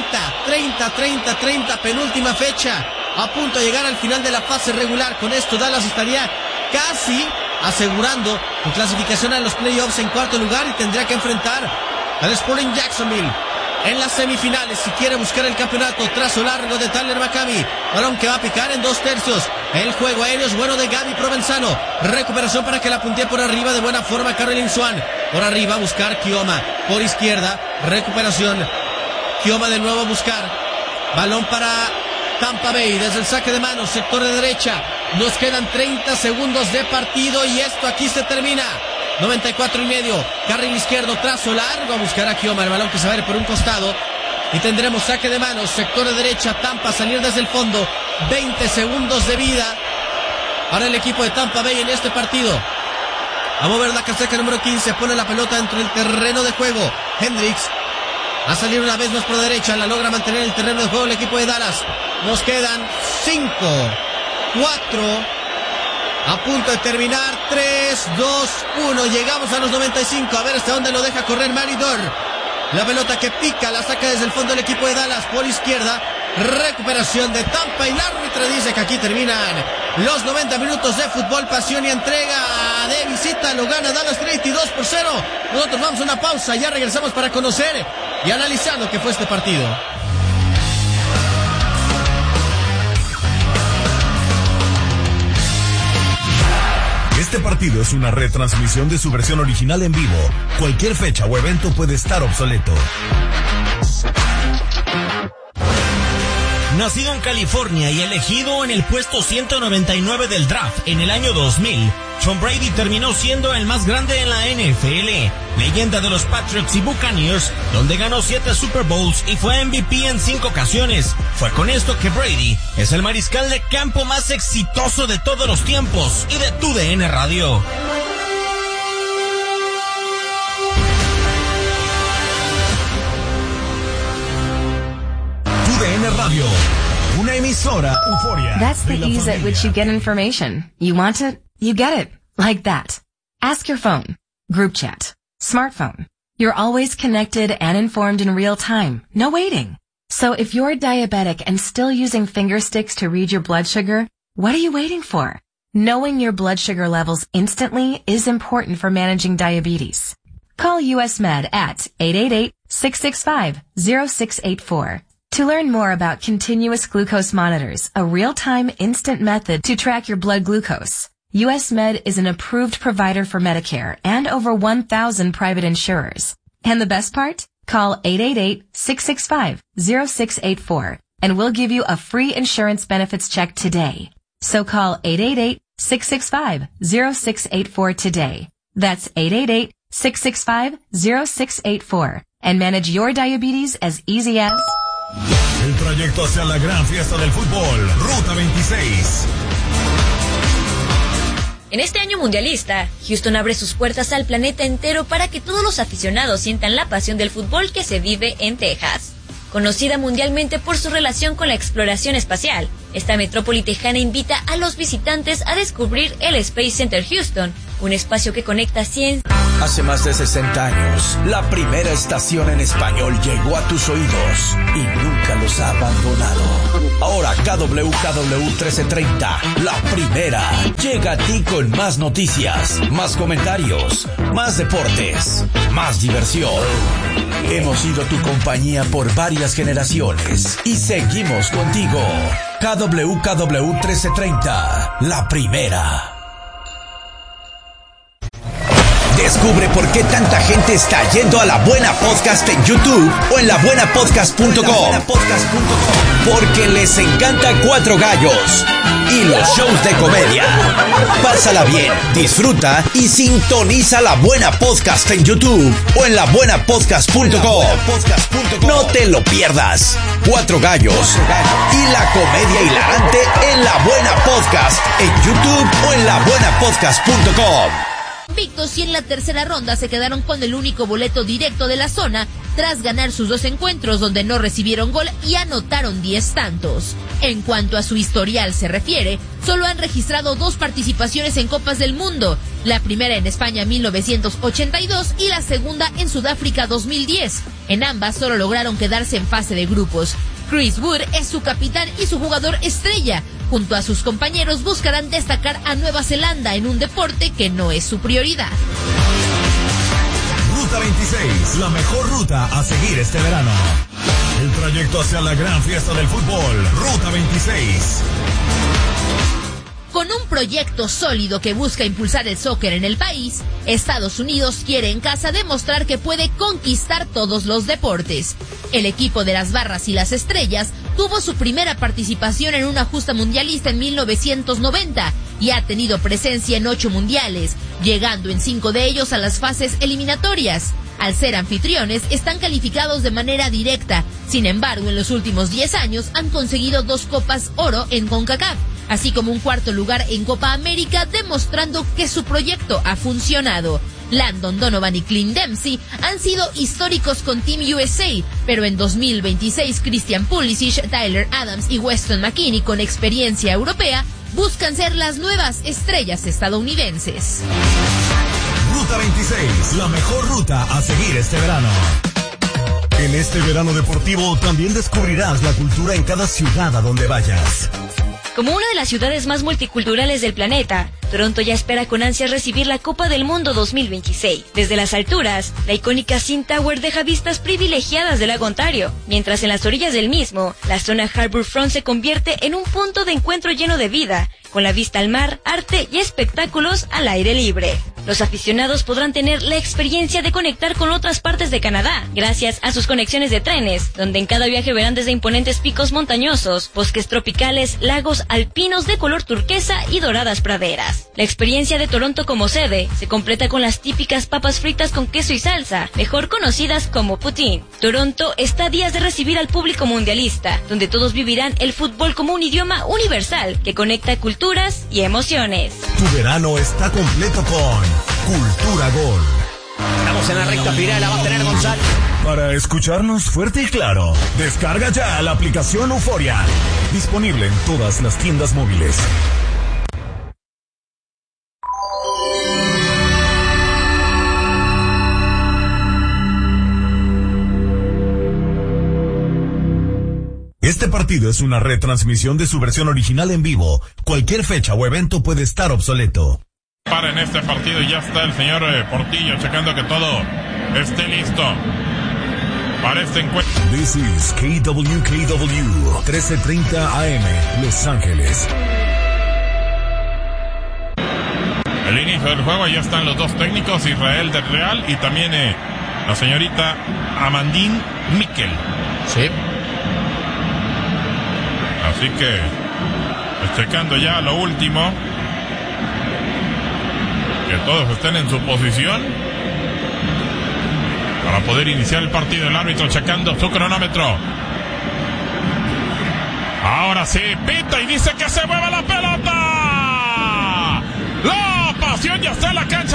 30, penúltima fecha, a punto de llegar al final de la fase regular. Con esto Dallas estaría casi asegurando su clasificación a los playoffs en cuarto lugar y tendría que enfrentar al Sporting Jacksonville en las semifinales si quiere buscar el campeonato. Trazo largo de Tyler McCamey, balón que va a picar en 2/3. El juego aéreo es bueno de Gaby Provenzano, recuperación para que la puntee por arriba de buena forma Caroline Swan, por arriba a buscar Kioma, por izquierda, recuperación, Kioma de nuevo a buscar, balón para Tampa Bay desde el saque de manos, sector de derecha. Nos quedan 30 segundos de partido y esto aquí se termina. 94.5, carril izquierdo, trazo largo a buscar a Kioma, el balón que se va a ir por un costado y tendremos saque de manos, sector de derecha, Tampa salir desde el fondo. 20 segundos de vida para el equipo de Tampa Bay en este partido. A mover la casaca número 15, pone la pelota dentro del terreno de juego. Hendricks a salir una vez más por derecha, la logra mantener el terreno de juego el equipo de Dallas. Nos quedan 5, 4, a punto de terminar, 3, 2, 1, llegamos a los 95, a ver hasta dónde lo deja correr Maridor. La pelota que pica, la saca desde el fondo del equipo de Dallas, por izquierda, recuperación de Tampa y la árbitra dice que aquí terminan los 90 minutos de fútbol, pasión y entrega de visita, lo gana Dallas Trinity 2-0. Nosotros vamos a una pausa, ya regresamos para conocer y analizar lo que fue este partido. Este partido es una retransmisión de su versión original en vivo. Cualquier fecha o evento puede estar obsoleto. Nacido en California y elegido en el puesto 199 del draft en el año 2000, Tom Brady terminó siendo el más grande en la NFL, leyenda de los Patriots y Buccaneers, donde ganó 7 Super Bowls y fue MVP en 5 ocasiones. Fue con esto que Brady es el mariscal de campo más exitoso de todos los tiempos y de TUDN Radio. TUDN Radio, una emisora Euforia. That's the ease at which you get information. You want it, you get it. Like that. Ask your phone. Group chat. Smartphone. You're always connected and informed in real time. No waiting. So if you're diabetic and still using finger sticks to read your blood sugar, what are you waiting for? Knowing your blood sugar levels instantly is important for managing diabetes. Call US Med at 888-665-0684 to learn more about continuous glucose monitors, a real-time instant method to track your blood glucose. US Med is an approved provider for Medicare and over 1,000 private insurers. And the best part? Call 888-665-0684 and we'll give you a free insurance benefits check today. So call 888-665-0684 today. That's 888-665-0684 and manage your diabetes as easy as... El trayecto hacia la gran fiesta del fútbol, Ruta 26. En este año mundialista, Houston abre sus puertas al planeta entero para que todos los aficionados sientan la pasión del fútbol que se vive en Texas. Conocida mundialmente por su relación con la exploración espacial, esta metrópoli tejana invita a los visitantes a descubrir el Space Center Houston, un espacio que conecta ciencia. Hace más de 60 años, la primera estación en español llegó a tus oídos y nunca los ha abandonado. Ahora KWKW 1330, la primera, llega a ti con más noticias, más comentarios, más deportes, más diversión. Hemos sido tu compañía por varias generaciones y seguimos contigo. KWKW 1330, la primera. Descubre por qué tanta gente está yendo a La Buena Podcast en YouTube o en labuenapodcast.com. Porque les encanta Cuatro Gallos y los shows de comedia. Pásala bien, disfruta y sintoniza La Buena Podcast en YouTube o en labuenapodcast.com. No te lo pierdas. Cuatro Gallos y la comedia hilarante en La Buena Podcast en YouTube o en labuenapodcast.com. Invictos y en la tercera ronda se quedaron con el único boleto directo de la zona tras ganar sus 2 encuentros donde no recibieron gol y anotaron 10 tantos. En cuanto a su historial se refiere, solo han registrado 2 participaciones en Copas del Mundo, la primera en España 1982 y la segunda en Sudáfrica 2010. En ambas solo lograron quedarse en fase de grupos. Chris Wood es su capitán y su jugador estrella. Junto a sus compañeros buscarán destacar a Nueva Zelanda en un deporte que no es su prioridad. Ruta 26, la mejor ruta a seguir este verano. El trayecto hacia la gran fiesta del fútbol, Ruta 26. Con un proyecto sólido que busca impulsar el soccer en el país, Estados Unidos quiere en casa demostrar que puede conquistar todos los deportes. El equipo de las Barras y las Estrellas tuvo su primera participación en una justa mundialista en 1990 y ha tenido presencia en 8 mundiales, llegando en 5 de ellos a las fases eliminatorias. Al ser anfitriones, están calificados de manera directa. Sin embargo, en los últimos 10 años han conseguido 2 Copas Oro en CONCACAF, así como un 4º lugar en Copa América, demostrando que su proyecto ha funcionado. Landon Donovan y Clint Dempsey han sido históricos con Team USA, pero en 2026 Christian Pulisic, Tyler Adams y Weston McKennie, con experiencia europea, buscan ser las nuevas estrellas estadounidenses. Ruta 26, la mejor ruta a seguir este verano. En este verano deportivo también descubrirás la cultura en cada ciudad a donde vayas. Como una de las ciudades más multiculturales del planeta, Toronto ya espera con ansias recibir la Copa del Mundo 2026. Desde las alturas, la icónica CN Tower deja vistas privilegiadas del lago Ontario, mientras en las orillas del mismo, la zona Harbourfront se convierte en un punto de encuentro lleno de vida, con la vista al mar, arte y espectáculos al aire libre. Los aficionados podrán tener la experiencia de conectar con otras partes de Canadá, gracias a sus conexiones de trenes, donde en cada viaje verán desde imponentes picos montañosos, bosques tropicales, lagos alpinos de color turquesa y doradas praderas. La experiencia de Toronto como sede se completa con las típicas papas fritas con queso y salsa, mejor conocidas como poutine. Toronto está a días de recibir al público mundialista, donde todos vivirán el fútbol como un idioma universal que conecta culturas y emociones. Tu verano está completo con Cultura Gol. Estamos en la recta final, la va a tener Gonzalo. Para escucharnos fuerte y claro, descarga ya la aplicación Euforia. Disponible en todas las tiendas móviles. Este partido es una retransmisión de su versión original en vivo. Cualquier fecha o evento puede estar obsoleto. Para en este partido ya está el señor Portillo checando que todo esté listo para este encuentro. This is KWKW 1330 AM, Los Ángeles. El inicio del juego, ya están los 2 técnicos, Israel del Real y también la señorita Amandine Miquel. Sí. Así que, checando ya lo último. Que todos estén en su posición para poder iniciar el partido. El árbitro checando su cronómetro. Ahora sí, pita y dice que se mueva la pelota. ¡La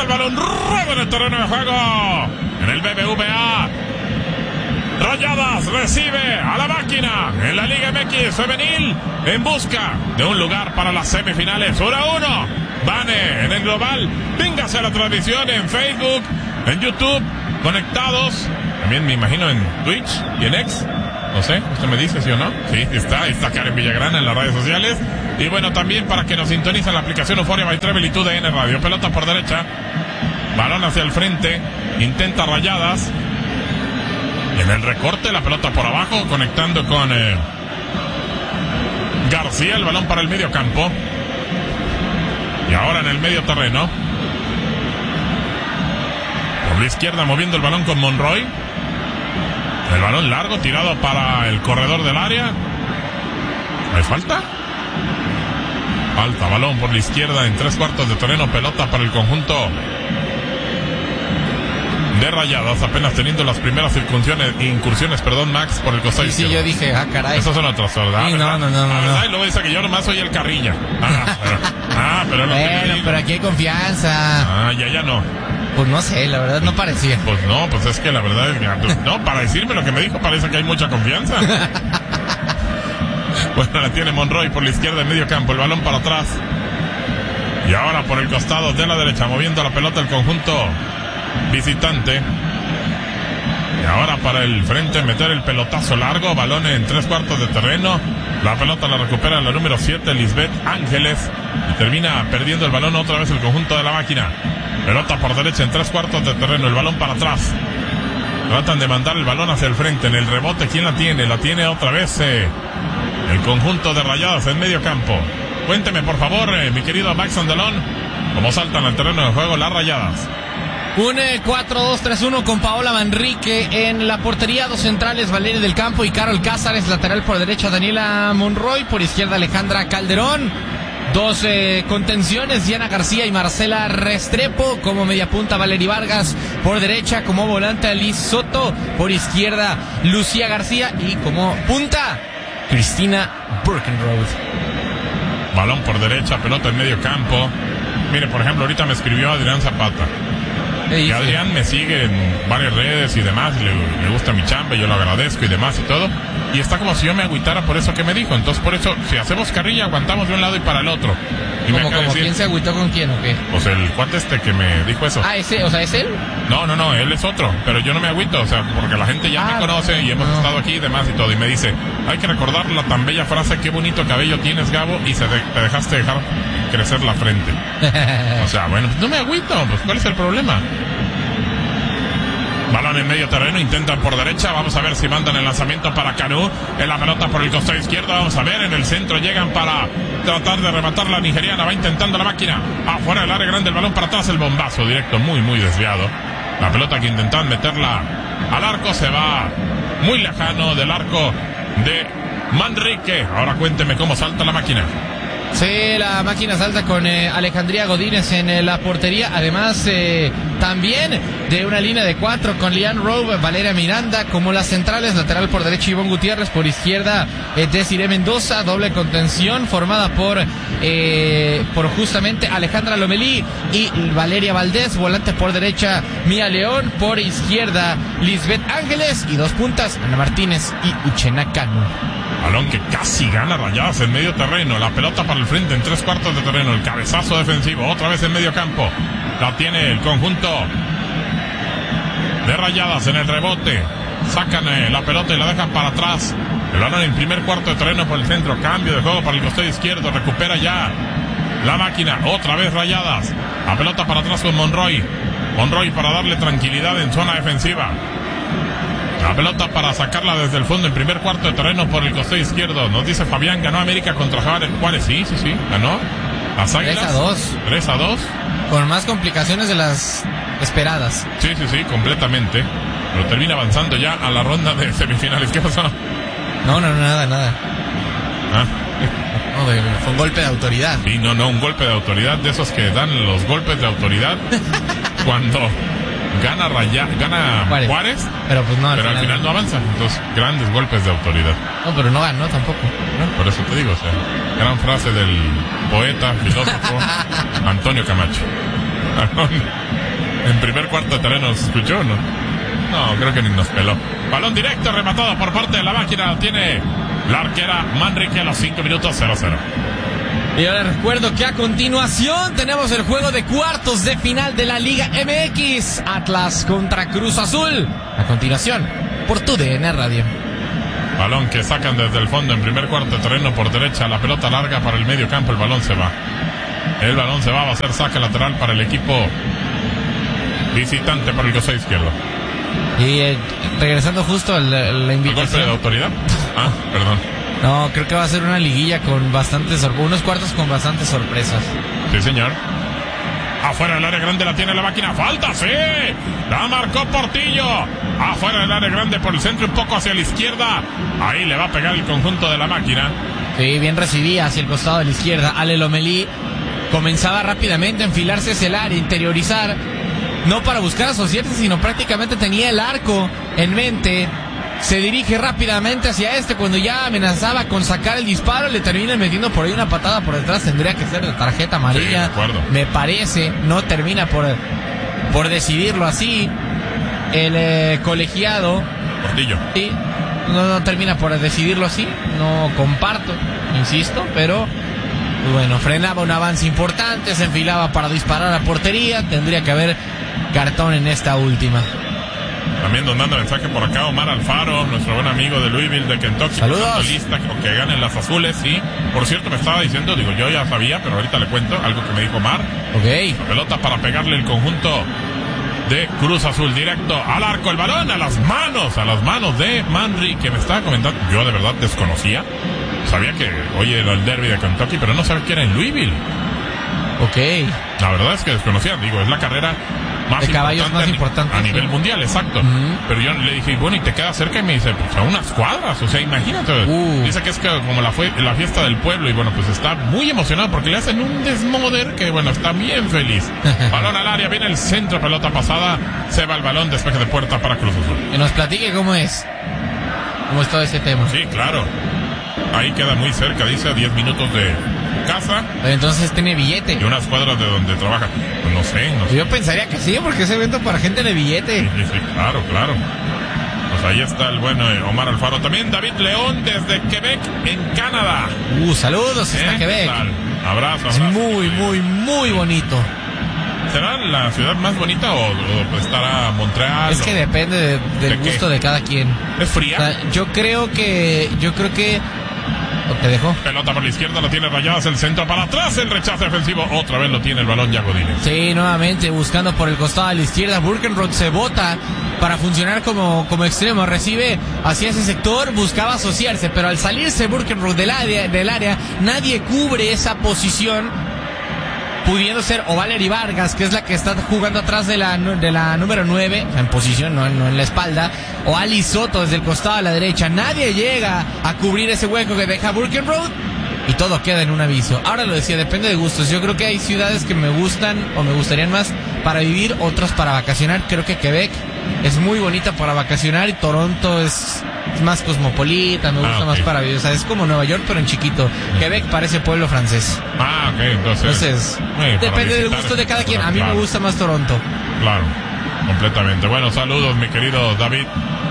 el balón, rueda en el terreno de juego. En el BBVA. Rayadas recibe a la máquina en la Liga MX femenil en busca de un lugar para las semifinales. 1-1. Vane en el global. Véngase a la transmisión en Facebook, en YouTube, conectados. También me imagino en Twitch y en X. No sé, usted me dice, ¿sí o no? Sí, está Karen Villagrana en las redes sociales. Y bueno, también para que nos sintonicen la aplicación Euforia by Travel y TUDN Radio. Pelota por derecha, balón hacia el frente, intenta Rayadas. Y en el recorte, la pelota por abajo, conectando con García, el balón para el medio campo. Y ahora en el medio terreno. Por la izquierda, moviendo el balón con Monroy. El balón largo, tirado para el corredor del área. ¿Hay falta? Falta, balón por la izquierda en 3/4 de terreno. Pelota para el conjunto de Rayadas, apenas teniendo las primeras incursiones, Max, por el costado izquierdo. Sí, yo dije, caray. Esos son otros, ¿verdad? Sí, no. Y luego dice que yo nomás soy el carrilla. Pero no. Pero aquí hay confianza. Ya no. Pues no sé, la verdad no parecía. Pues no, pues es que la verdad es que, no, para decirme lo que me dijo parece que hay mucha confianza. Bueno, la tiene Monroy por la izquierda en medio campo, el balón para atrás. Y ahora por el costado de la derecha, moviendo la pelota el conjunto visitante. Y ahora para el frente, meter el pelotazo largo, balón en 3/4 de terreno. La pelota la recupera la número 7, Lisbeth Ángeles. Y termina perdiendo el balón otra vez el conjunto de la máquina. Pelota por derecha en 3/4 de terreno, el balón para atrás. Tratan de mandar el balón hacia el frente. En el rebote, ¿quién la tiene? La tiene otra vez el conjunto de Rayadas en medio campo. Cuénteme, por favor, mi querido Max Andalón, cómo saltan al terreno de juego las Rayadas. Un 4-2-3-1 con Paola Manrique en la portería, dos centrales, Valeria del Campo y Carol Cázares, lateral por derecha Daniela Monroy, por izquierda Alejandra Calderón. Dos contenciones, Diana García y Marcela Restrepo. Como mediapunta, Valery Vargas. Por derecha, como volante, Liz Soto. Por izquierda, Lucía García. Y como punta, Cristina Birkenroth. Balón por derecha, pelota en medio campo. Mire, por ejemplo, ahorita me escribió Adrián Zapata. Y Adrián me sigue en varias redes y demás, le gusta mi chamba, yo lo agradezco y demás y todo. Y está como si yo me agüitara por eso que me dijo. Entonces, por eso, si hacemos carrilla, aguantamos de un lado y para el otro. Y ¿Cómo quién se agüitó con quién o qué? Pues el cuate que me dijo eso. ¿Ese? O sea, ¿es él? No, él es otro. Pero yo no me agüito, o sea, porque la gente ya me conoce y hemos estado aquí y demás y todo. Y me dice, hay que recordar la tan bella frase, qué bonito cabello tienes, Gabo, y te dejaste dejar crecer la frente. O sea, bueno, pues no me agüito, pues ¿cuál es el problema? Balón en medio terreno, intentan por derecha, vamos a ver si mandan el lanzamiento para Canú, en la pelota por el costado izquierdo, vamos a ver, en el centro llegan para tratar de rematar la nigeriana, va intentando la máquina, afuera del área grande, el balón para atrás, el bombazo directo, muy desviado, la pelota que intentan meterla al arco, se va muy lejano del arco de Manrique. Ahora cuénteme cómo salta la máquina. Sí, la máquina salta con Alejandría Godínez en la portería. Además, también de una línea de 4 con Lian Rowe, Valeria Miranda, como las centrales, lateral por derecha Ivonne Gutiérrez, por izquierda Desiree Mendoza, doble contención formada por justamente Alejandra Lomelí y Valeria Valdés, volante por derecha Mía León, por izquierda Lisbeth Ángeles y dos puntas Ana Martínez y Uchena Cano. Balón que casi gana Rayadas en medio terreno. La pelota para el frente en 3/4 de terreno. El cabezazo defensivo otra vez en medio campo. La tiene el conjunto de Rayadas en el rebote. Sacan la pelota y la dejan para atrás. El balón en primer cuarto de terreno por el centro. Cambio de juego para el costado izquierdo. Recupera ya la máquina. Otra vez Rayadas. La pelota para atrás con Monroy. Monroy para darle tranquilidad en zona defensiva. La pelota para sacarla desde el fondo en primer cuarto de terreno por el costado izquierdo. Nos dice Fabián, ganó América contra Juárez. Sí, ganó. Las Águilas 3-2. Con más complicaciones de las esperadas. Sí, completamente. Pero termina avanzando ya a la ronda de semifinales. ¿Qué pasó? No, nada. ¿Ah? No, fue un golpe de autoridad. Sí, no, un golpe de autoridad, de esos que dan los golpes de autoridad cuando gana Juárez, pero pues no, al final no avanza. Entonces, grandes golpes de autoridad. No, pero no ganó tampoco. No, por eso te digo, o sea, gran frase del poeta, filósofo Antonio Camacho. En primer cuarto de terreno, ¿nos escuchó o no? No, creo que ni nos peló. Balón directo rematado por parte de la máquina. Tiene la arquera Manrique a los 5 minutos 0-0. Y yo les recuerdo que a continuación tenemos el juego de cuartos de final de la Liga MX. Atlas contra Cruz Azul. A continuación, por tu DN Radio. Balón que sacan desde el fondo en primer cuarto de terreno por derecha. La pelota larga para el medio campo. El balón se va. Va a ser saque lateral para el equipo visitante por el costado izquierdo. Y regresando justo a la invitación. ¿Golpe de autoridad? Ah, perdón. No, creo que va a ser una liguilla con bastantes unos cuartos con bastantes sorpresas. Sí, señor. Afuera del área grande la tiene la máquina. ¡Falta! ¡Sí! La marcó Portillo. Afuera del área grande por el centro, un poco hacia la izquierda. Ahí le va a pegar el conjunto de la máquina. Sí, bien recibida hacia el costado de la izquierda. Ale Lomelí comenzaba rápidamente a enfilarse hacia el área, interiorizar. No para buscar asociarse, sino prácticamente tenía el arco en mente. Se dirige rápidamente hacia cuando ya amenazaba con sacar el disparo, le termina metiendo por ahí una patada por detrás. Tendría que ser de tarjeta amarilla. Sí, de acuerdo. Me parece, no termina por decidirlo así el colegiado. Portillo. Sí, no termina por decidirlo así. No comparto, insisto, pero bueno, frenaba un avance importante, se enfilaba para disparar a portería. Tendría que haber cartón en esta última. También nos manda mensaje por acá Omar Alfaro, nuestro buen amigo de Louisville, de Kentucky. Saludos. Lista, que ganen las azules, sí. Por cierto, me estaba diciendo, yo ya sabía, pero ahorita le cuento algo que me dijo Omar. Ok. La pelota para pegarle el conjunto de Cruz Azul, directo al arco, el balón a las manos de Manri, que me estaba comentando. Yo de verdad desconocía. Sabía que hoy era el derby de Kentucky, pero no sabía que era en Louisville. Ok. La verdad es que desconocía, es la carrera más de caballos más importante a nivel mundial, exacto. Pero yo le dije, bueno, ¿y te queda cerca? Y me dice, pues a unas cuadras, o sea, imagínate. Dice que es como la fiesta del pueblo, y bueno, pues está muy emocionado porque le hacen un desmoder que, bueno, está bien feliz. Balón al área, viene el centro, pelota pasada, se va el balón, despeje de puerta para Cruz Azul. Que nos platique cómo es todo ese tema. Sí, claro. Ahí queda muy cerca, dice, a 10 minutos de casa. Entonces tiene billete. Y unas cuadras de donde trabaja. Pues no sé. Yo pensaría que sí, porque es evento para gente de billete. Sí, claro. Pues ahí está el bueno Omar Alfaro. También David León desde Quebec, en Canadá. Saludos hasta Quebec. Abrazo. Es muy bonito. ¿Será la ciudad más bonita o estará Montreal? Es que depende del gusto de cada quien. ¿Es fría? O sea, yo creo que te dejó. Pelota por la izquierda, lo tiene Rayadas, el centro para atrás, el rechazo defensivo, otra vez lo tiene el balón Yagodínez. Sí, nuevamente buscando por el costado a la izquierda, Burkenroth se bota para funcionar como extremo, recibe hacia ese sector, buscaba asociarse, pero al salirse Burkenroth del área, nadie cubre esa posición, pudiendo ser o Valery Vargas, que es la que está jugando atrás de la número 9, en posición, no en la espalda, o Ali Soto desde el costado a la derecha. Nadie llega a cubrir ese hueco que deja Burkenroth y todo queda en un aviso. Ahora lo decía, depende de gustos. Yo creo que hay ciudades que me gustan o me gustarían más para vivir, otras para vacacionar. Creo que Quebec es muy bonita para vacacionar y Toronto es más cosmopolita, me gusta más para vivir. O sea, es como Nueva York, pero en chiquito. Quebec parece pueblo francés. Ok, entonces depende del gusto de cada quien. A mí me gusta más Toronto. Claro, completamente. Bueno, saludos, mi querido David.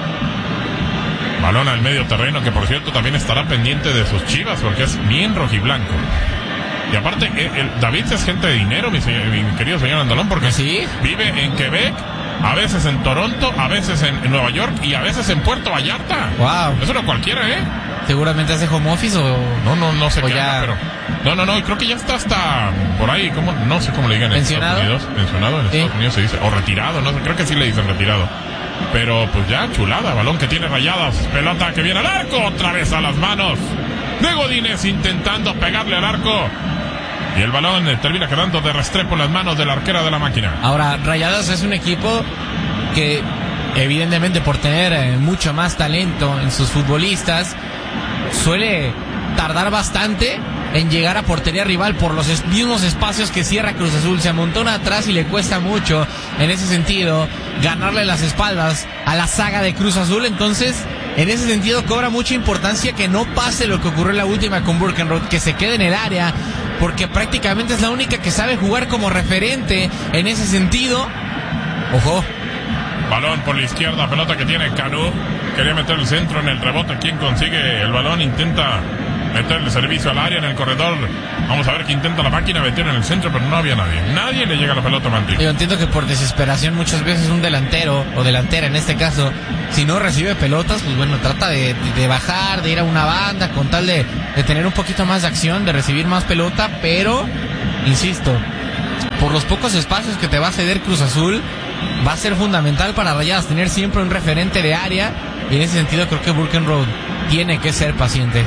Balón al medio terreno, que por cierto también estará pendiente de sus Chivas, porque es bien rojiblanco. Y aparte, David es gente de dinero, mi querido señor Andalón, porque ¿sí? Vive en Quebec, a veces en Toronto, a veces en Nueva York y a veces en Puerto Vallarta. Wow. Eso no cualquiera, Seguramente hace home office o... No sé qué ya... haga, pero... No, creo que ya está hasta por ahí, no sé cómo le digan en ¿pensionado? Estados Unidos. Pensionado en Estados Unidos se dice, o retirado, no sé, creo que sí le dicen retirado. Pero pues ya, chulada, balón que tiene Rayadas, pelota que viene al arco, otra vez a las manos de Godínez intentando pegarle al arco. Y el balón termina quedando de restrepo en las manos de la arquera de la máquina. Ahora, Rayadas es un equipo que, evidentemente, por tener mucho más talento en sus futbolistas, suele tardar bastante en llegar a portería rival por los mismos espacios que cierra Cruz Azul. Se amontona atrás y le cuesta mucho, en ese sentido, ganarle las espaldas a la saga de Cruz Azul. Entonces, en ese sentido, cobra mucha importancia que no pase lo que ocurrió en la última con Burkenroth, que se quede en el área porque prácticamente es la única que sabe jugar como referente en ese sentido. Ojo. Balón por la izquierda, pelota que tiene Canu. Quería meter el centro en el rebote. ¿Quién consigue el balón? Intenta meter el servicio al área en el corredor. Vamos a ver que intenta la máquina meter en el centro, pero no había nadie. Nadie le llega la pelota a Manrique. Yo entiendo que por desesperación muchas veces un delantero, o delantera en este caso, si no recibe pelotas, pues bueno, trata de bajar, de ir a una banda, con tal de tener un poquito más de acción, de recibir más pelota, pero, insisto, por los pocos espacios que te va a ceder Cruz Azul, va a ser fundamental para Rayadas tener siempre un referente de área, y en ese sentido creo que Burkenroad tiene que ser paciente.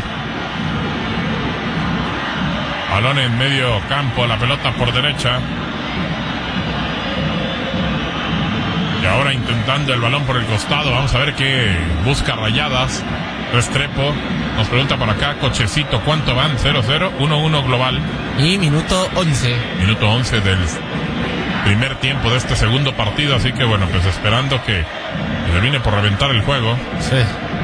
Balón en medio campo, la pelota por derecha. Y ahora intentando el balón por el costado. Vamos a ver qué busca Rayadas. Restrepo nos pregunta por acá, Cochecito, ¿cuánto van? 0-0, 1-1 global. Y minuto 11. Minuto 11 del primer tiempo de este segundo partido. Así que bueno, pues esperando que termine por reventar el juego. Sí.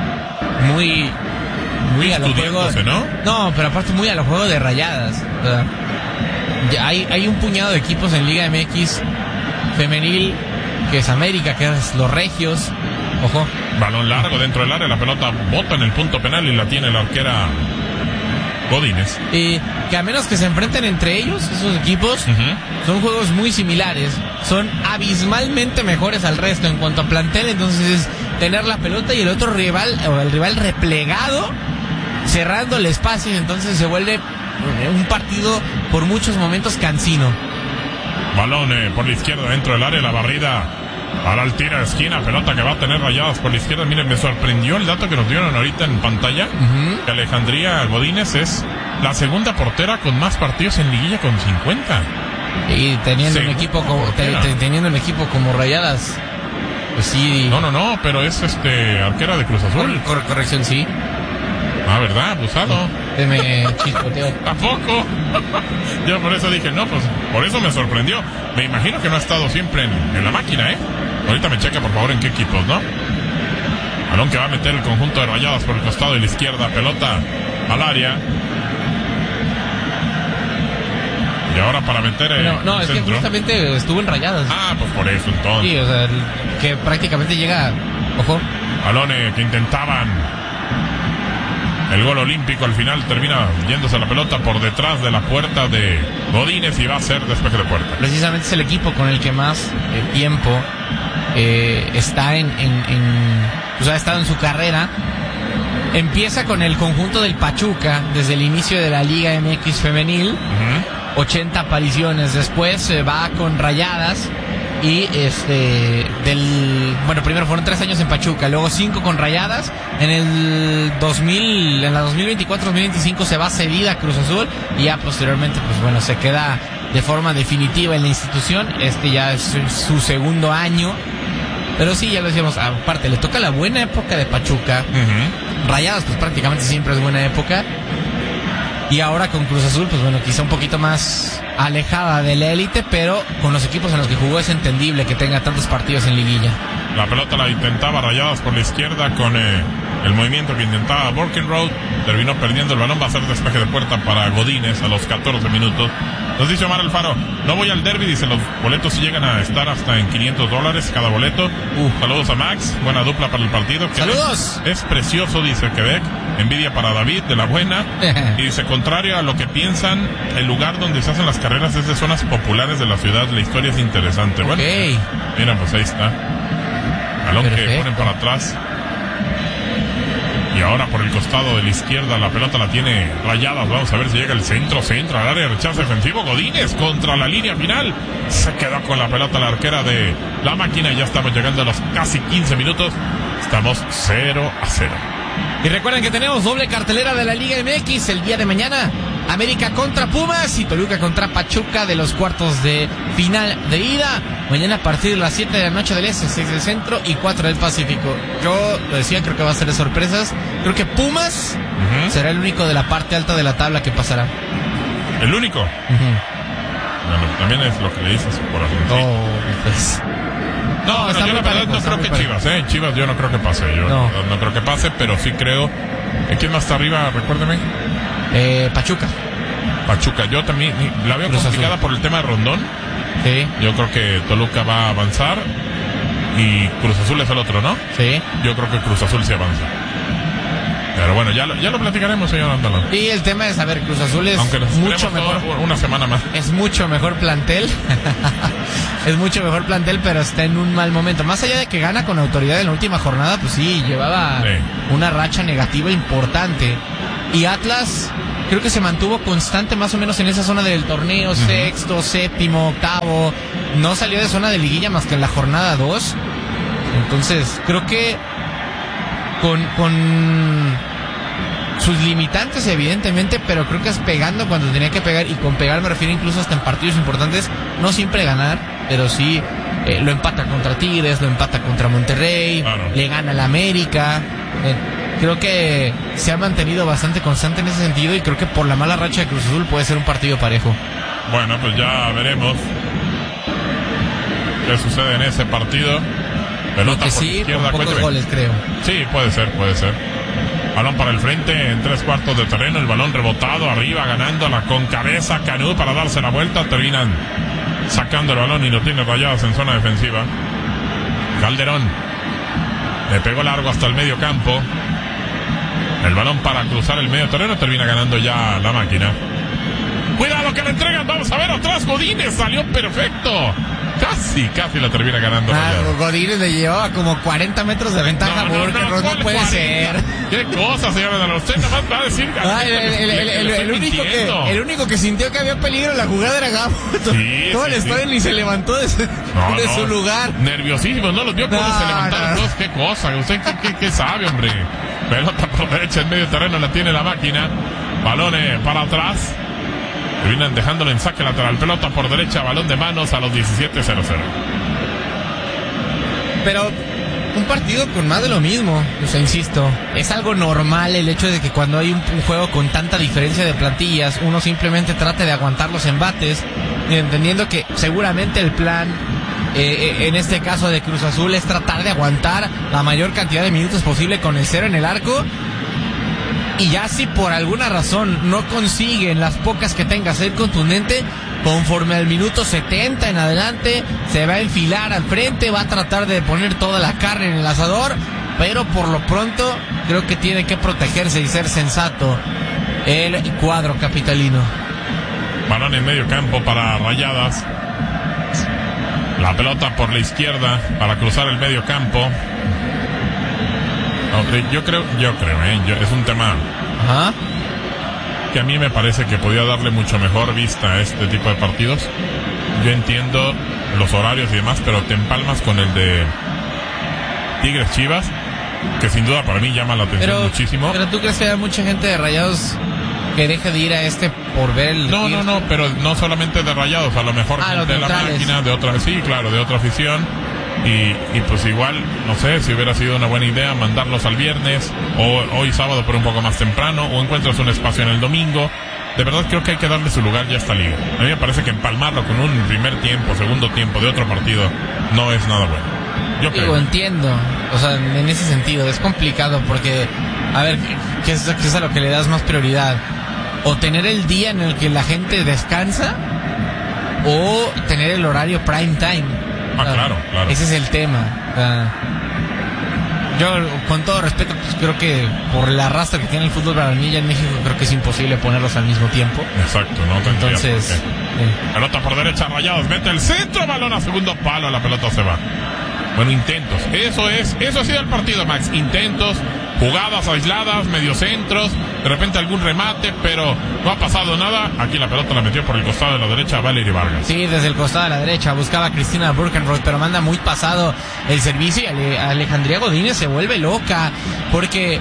Muy a los juegos, ¿no? No, pero aparte muy a los juegos de Rayadas. O sea, ya hay un puñado de equipos en Liga MX femenil, que es América, que es los Regios. Ojo. Balón largo dentro del área, la pelota bota en el punto penal y la tiene la arquera Godínez. Y que a menos que se enfrenten entre ellos, esos equipos, son juegos muy similares. Son abismalmente mejores al resto en cuanto a plantel. Entonces es tener la pelota y el otro rival, o el rival replegado, cerrando el espacio. Entonces se vuelve un partido por muchos momentos cansino. Balón por la izquierda dentro del área, la barrida para el tiro de esquina, pelota que va a tener Rayadas por la izquierda. Miren, me sorprendió el dato que nos dieron ahorita en pantalla, que Alejandría Godínez es la segunda portera con más partidos en liguilla, con 50. Y teniendo un equipo como Rayadas, pues sí. No, pero es arquera de Cruz Azul. Corrección, sí. Ah, ¿verdad? Abusado. Se me chispoteó. Tampoco. Yo por eso dije, no, pues por eso me sorprendió. Me imagino que no ha estado siempre en la máquina, ¿eh? Ahorita me checa, por favor, en qué equipos, ¿no? Balón que va a meter el conjunto de Rayadas por el costado de la izquierda. Pelota al área. Y ahora para meter no, es centro. Que justamente estuvo en Rayadas. Ah, pues por eso entonces. Sí, o sea, que prácticamente llega. Ojo. Balones que intentaban el gol olímpico, al final termina yéndose la pelota por detrás de la puerta de Godínez y va a ser despeje de puerta. Precisamente es el equipo con el que más tiempo está ha estado en su carrera. Empieza con el conjunto del Pachuca desde el inicio de la Liga MX femenil, 80 apariciones. Después va con Rayadas y primero fueron 3 años en Pachuca, luego 5 con Rayadas. En la 2024-2025 se va cedida a Cruz Azul y ya posteriormente pues bueno, se queda de forma definitiva en la institución. Ya es su segundo año, pero sí, ya lo decíamos, aparte le toca la buena época de Pachuca. Rayadas pues prácticamente siempre es buena época, y ahora con Cruz Azul pues bueno, quizá un poquito más alejada de la élite, pero con los equipos en los que jugó es entendible que tenga tantos partidos en liguilla. La pelota la intentaba Rayadas por la izquierda con el movimiento que intentaba Burkenroad. Terminó perdiendo el balón. Va a ser despeje de puerta para Godínez a los 14 minutos. Nos dice Omar Alfaro, no voy al derbi. Dice, los boletos llegan a estar hasta en $500 cada boleto. Saludos a Max, buena dupla para el partido. ¡Saludos! Es precioso, dice Quebec. Envidia para David, de la buena. Y dice, contrario a lo que piensan, el lugar donde se hacen las carreras es de zonas populares de la ciudad. La historia es interesante. Bueno, mira, pues ahí está. Balón que ponen para atrás. Y ahora por el costado de la izquierda la pelota la tiene Rayadas. Vamos a ver si llega el centro al área de rechazo defensivo. Godínez contra la línea final. Se quedó con la pelota la arquera de la máquina. Ya estamos llegando a los casi 15 minutos. Estamos 0-0. Y recuerden que tenemos doble cartelera de la Liga MX el día de mañana. América contra Pumas y Toluca contra Pachuca de los cuartos de final de ida. Mañana a partir de las 7 de la noche del Este, 6 del Centro y 4 del Pacífico. Yo lo decía, creo que va a ser de sorpresas. Creo que Pumas será el único de la parte alta de la tabla que pasará. ¿El único? Bueno, también es lo que le dices por corazón. No, yo la verdad no creo que Chivas, Chivas yo no creo que pase. Yo no creo que pase, pero sí creo. ¿Quién más está arriba? Recuérdeme. Pachuca. Pachuca. Yo también la veo Cruz complicada Azul. por el tema de Rondón. Sí. Yo creo que Toluca va a avanzar y Cruz Azul es el otro, ¿no? Sí. Yo creo que Cruz Azul sí avanza. Pero bueno, ya lo platicaremos, señor Andalón. Y el tema es, a ver, Cruz Azul es Aunque nos mucho esperemos mejor. una semana más. Es mucho mejor plantel. Es mucho mejor plantel, pero está en un mal momento. Más allá de que gana con autoridad en la última jornada, pues sí, llevaba una racha negativa importante. Y Atlas creo que se mantuvo constante más o menos en esa zona del torneo, sexto, séptimo, octavo. No salió de zona de liguilla más que en la jornada 2. Entonces, creo que con sus limitantes evidentemente, pero creo que es pegando cuando tenía que pegar, y con pegar me refiero incluso hasta en partidos importantes, no siempre ganar, pero sí lo empata contra Tigres, lo empata contra Monterrey, le gana al América. Creo que se ha mantenido bastante constante en ese sentido, y creo que por la mala racha de Cruz Azul puede ser un partido parejo. Bueno, pues ya veremos qué sucede en ese partido. Pelota por sí, izquierda, con pocos cuénteme. goles, creo. Sí, puede ser. Balón para el frente en 3/4 de terreno, el balón rebotado arriba, ganándola con cabeza Canú para darse la vuelta, terminan sacando el balón y lo tiene Rayados en zona defensiva. Calderón le pegó largo hasta el medio campo, el balón para cruzar el medio terreno, termina ganando ya la máquina. Cuidado que le entregan, vamos a ver atrás, Godínez salió perfecto. Casi la termina ganando. Godínez le llevaba como 40 metros de ventaja. No puede 40. ser. ¿Qué cosa, señora de los? Usted nada más va a decir. El único que sintió que había peligro en la jugada era Gabo. Todo el estadio ni se levantó de su lugar. Nerviosísimo, ¿no? Los vio cuando se levantaron todos. ¿Qué cosa? ¿Usted qué sabe, hombre? Pelota por derecha en medio terreno, la tiene la máquina. Balones para atrás. Terminan dejándolo en saque lateral. Pelota por derecha, balón de manos a los 17:00. Pero un partido con más de lo mismo. O sea, insisto, es algo normal el hecho de que cuando hay un juego con tanta diferencia de plantillas, uno simplemente trate de aguantar los embates, entendiendo que seguramente el plan en este caso de Cruz Azul es tratar de aguantar la mayor cantidad de minutos posible con el 0 en el arco. Y ya si por alguna razón no consiguen las pocas que tenga ser contundente, conforme al minuto 70 en adelante, se va a enfilar al frente, va a tratar de poner toda la carne en el asador, pero por lo pronto creo que tiene que protegerse y ser sensato el cuadro capitalino. Balón en medio campo para Rayadas. La pelota por la izquierda para cruzar el medio campo. Yo creo, es un tema que a mí me parece que podía darle mucho mejor vista a este tipo de partidos. Yo entiendo los horarios y demás, pero te empalmas con el de Tigres Chivas, que sin duda para mí llama la atención muchísimo. Pero ¿tú crees que hay mucha gente de Rayados que deje de ir a este por ver el... No, pero no solamente de Rayados, a lo mejor de la máquina, de otra afición. Y pues igual, no sé, si hubiera sido una buena idea mandarlos al viernes o hoy sábado pero un poco más temprano, o encuentras un espacio en el domingo. De verdad creo que hay que darle su lugar ya a esta liga. A mí me parece que empalmarlo con un primer tiempo, segundo tiempo de otro partido no es nada bueno. Yo creo. Entiendo, o sea, en ese sentido es complicado porque, a ver, ¿qué es a lo que le das más prioridad? O tener el día en el que la gente descansa, o tener el horario prime time. Claro. Ese es el tema. Yo, con todo respeto, pues creo que por el arrastre que tiene el fútbol varonil en México, creo que es imposible ponerlos al mismo tiempo. Exacto, no tendría. Entonces, pelota por derecha, Rayados mete el centro, balón a segundo palo, la pelota se va. Bueno, intentos. Eso ha sido el partido, Max. Intentos, jugadas aisladas, mediocentros, de repente algún remate, pero no ha pasado nada. Aquí la pelota la metió por el costado de la derecha Valery Vargas. Sí, desde el costado de la derecha buscaba a Cristina Burkenroth, pero manda muy pasado el servicio, y Alejandría Godínez se vuelve loca porque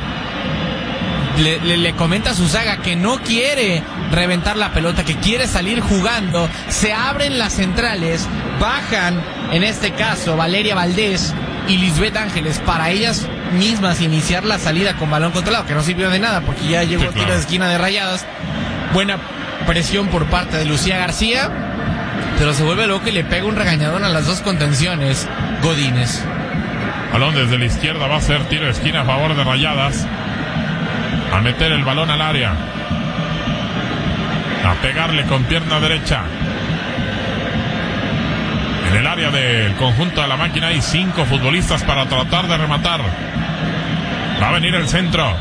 le comenta a su saga que no quiere reventar la pelota, que quiere salir jugando. Se abren las centrales, bajan en este caso Valeria Valdés y Lisbeth Ángeles para ellas mismas iniciar la salida con balón controlado, que no sirvió de nada porque ya llegó tiro de esquina de Rayadas. Buena presión por parte de Lucía García, pero se vuelve loco y le pega un regañadón a las dos contenciones Godínez. Balón desde la izquierda, va a ser tiro de esquina a favor de Rayadas, a meter el balón al área. A pegarle con pierna derecha. En el área del conjunto de la máquina hay 5 futbolistas para tratar de rematar. Va a venir el centro.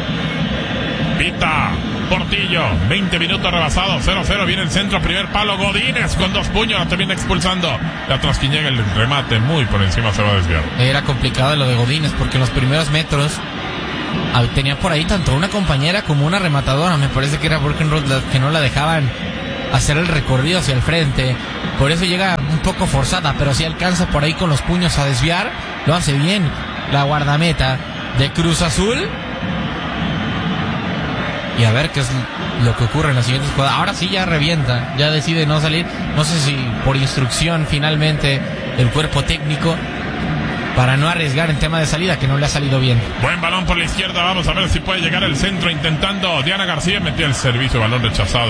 Pita Portillo, 20 minutos rebasados, 0-0, viene el centro, primer palo, Godínez con 2 puños, la termina expulsando. De atrás quien llega el remate, muy por encima se va a desviar. Era complicado lo de Godínez porque en los primeros metros tenía por ahí tanto una compañera como una rematadora. Me parece que era Birkenroth que no la dejaban hacer el recorrido hacia el frente. Por eso llega un poco forzada, pero si alcanza por ahí con los puños a desviar, lo hace bien la guardameta de Cruz Azul. Y a ver qué es lo que ocurre en la siguiente jugada. Ahora sí ya revienta, ya decide no salir. No sé si por instrucción finalmente del cuerpo técnico, para no arriesgar en tema de salida, que no le ha salido bien. Buen balón por la izquierda, vamos a ver si puede llegar el centro intentando. Diana García metió el servicio, balón rechazado.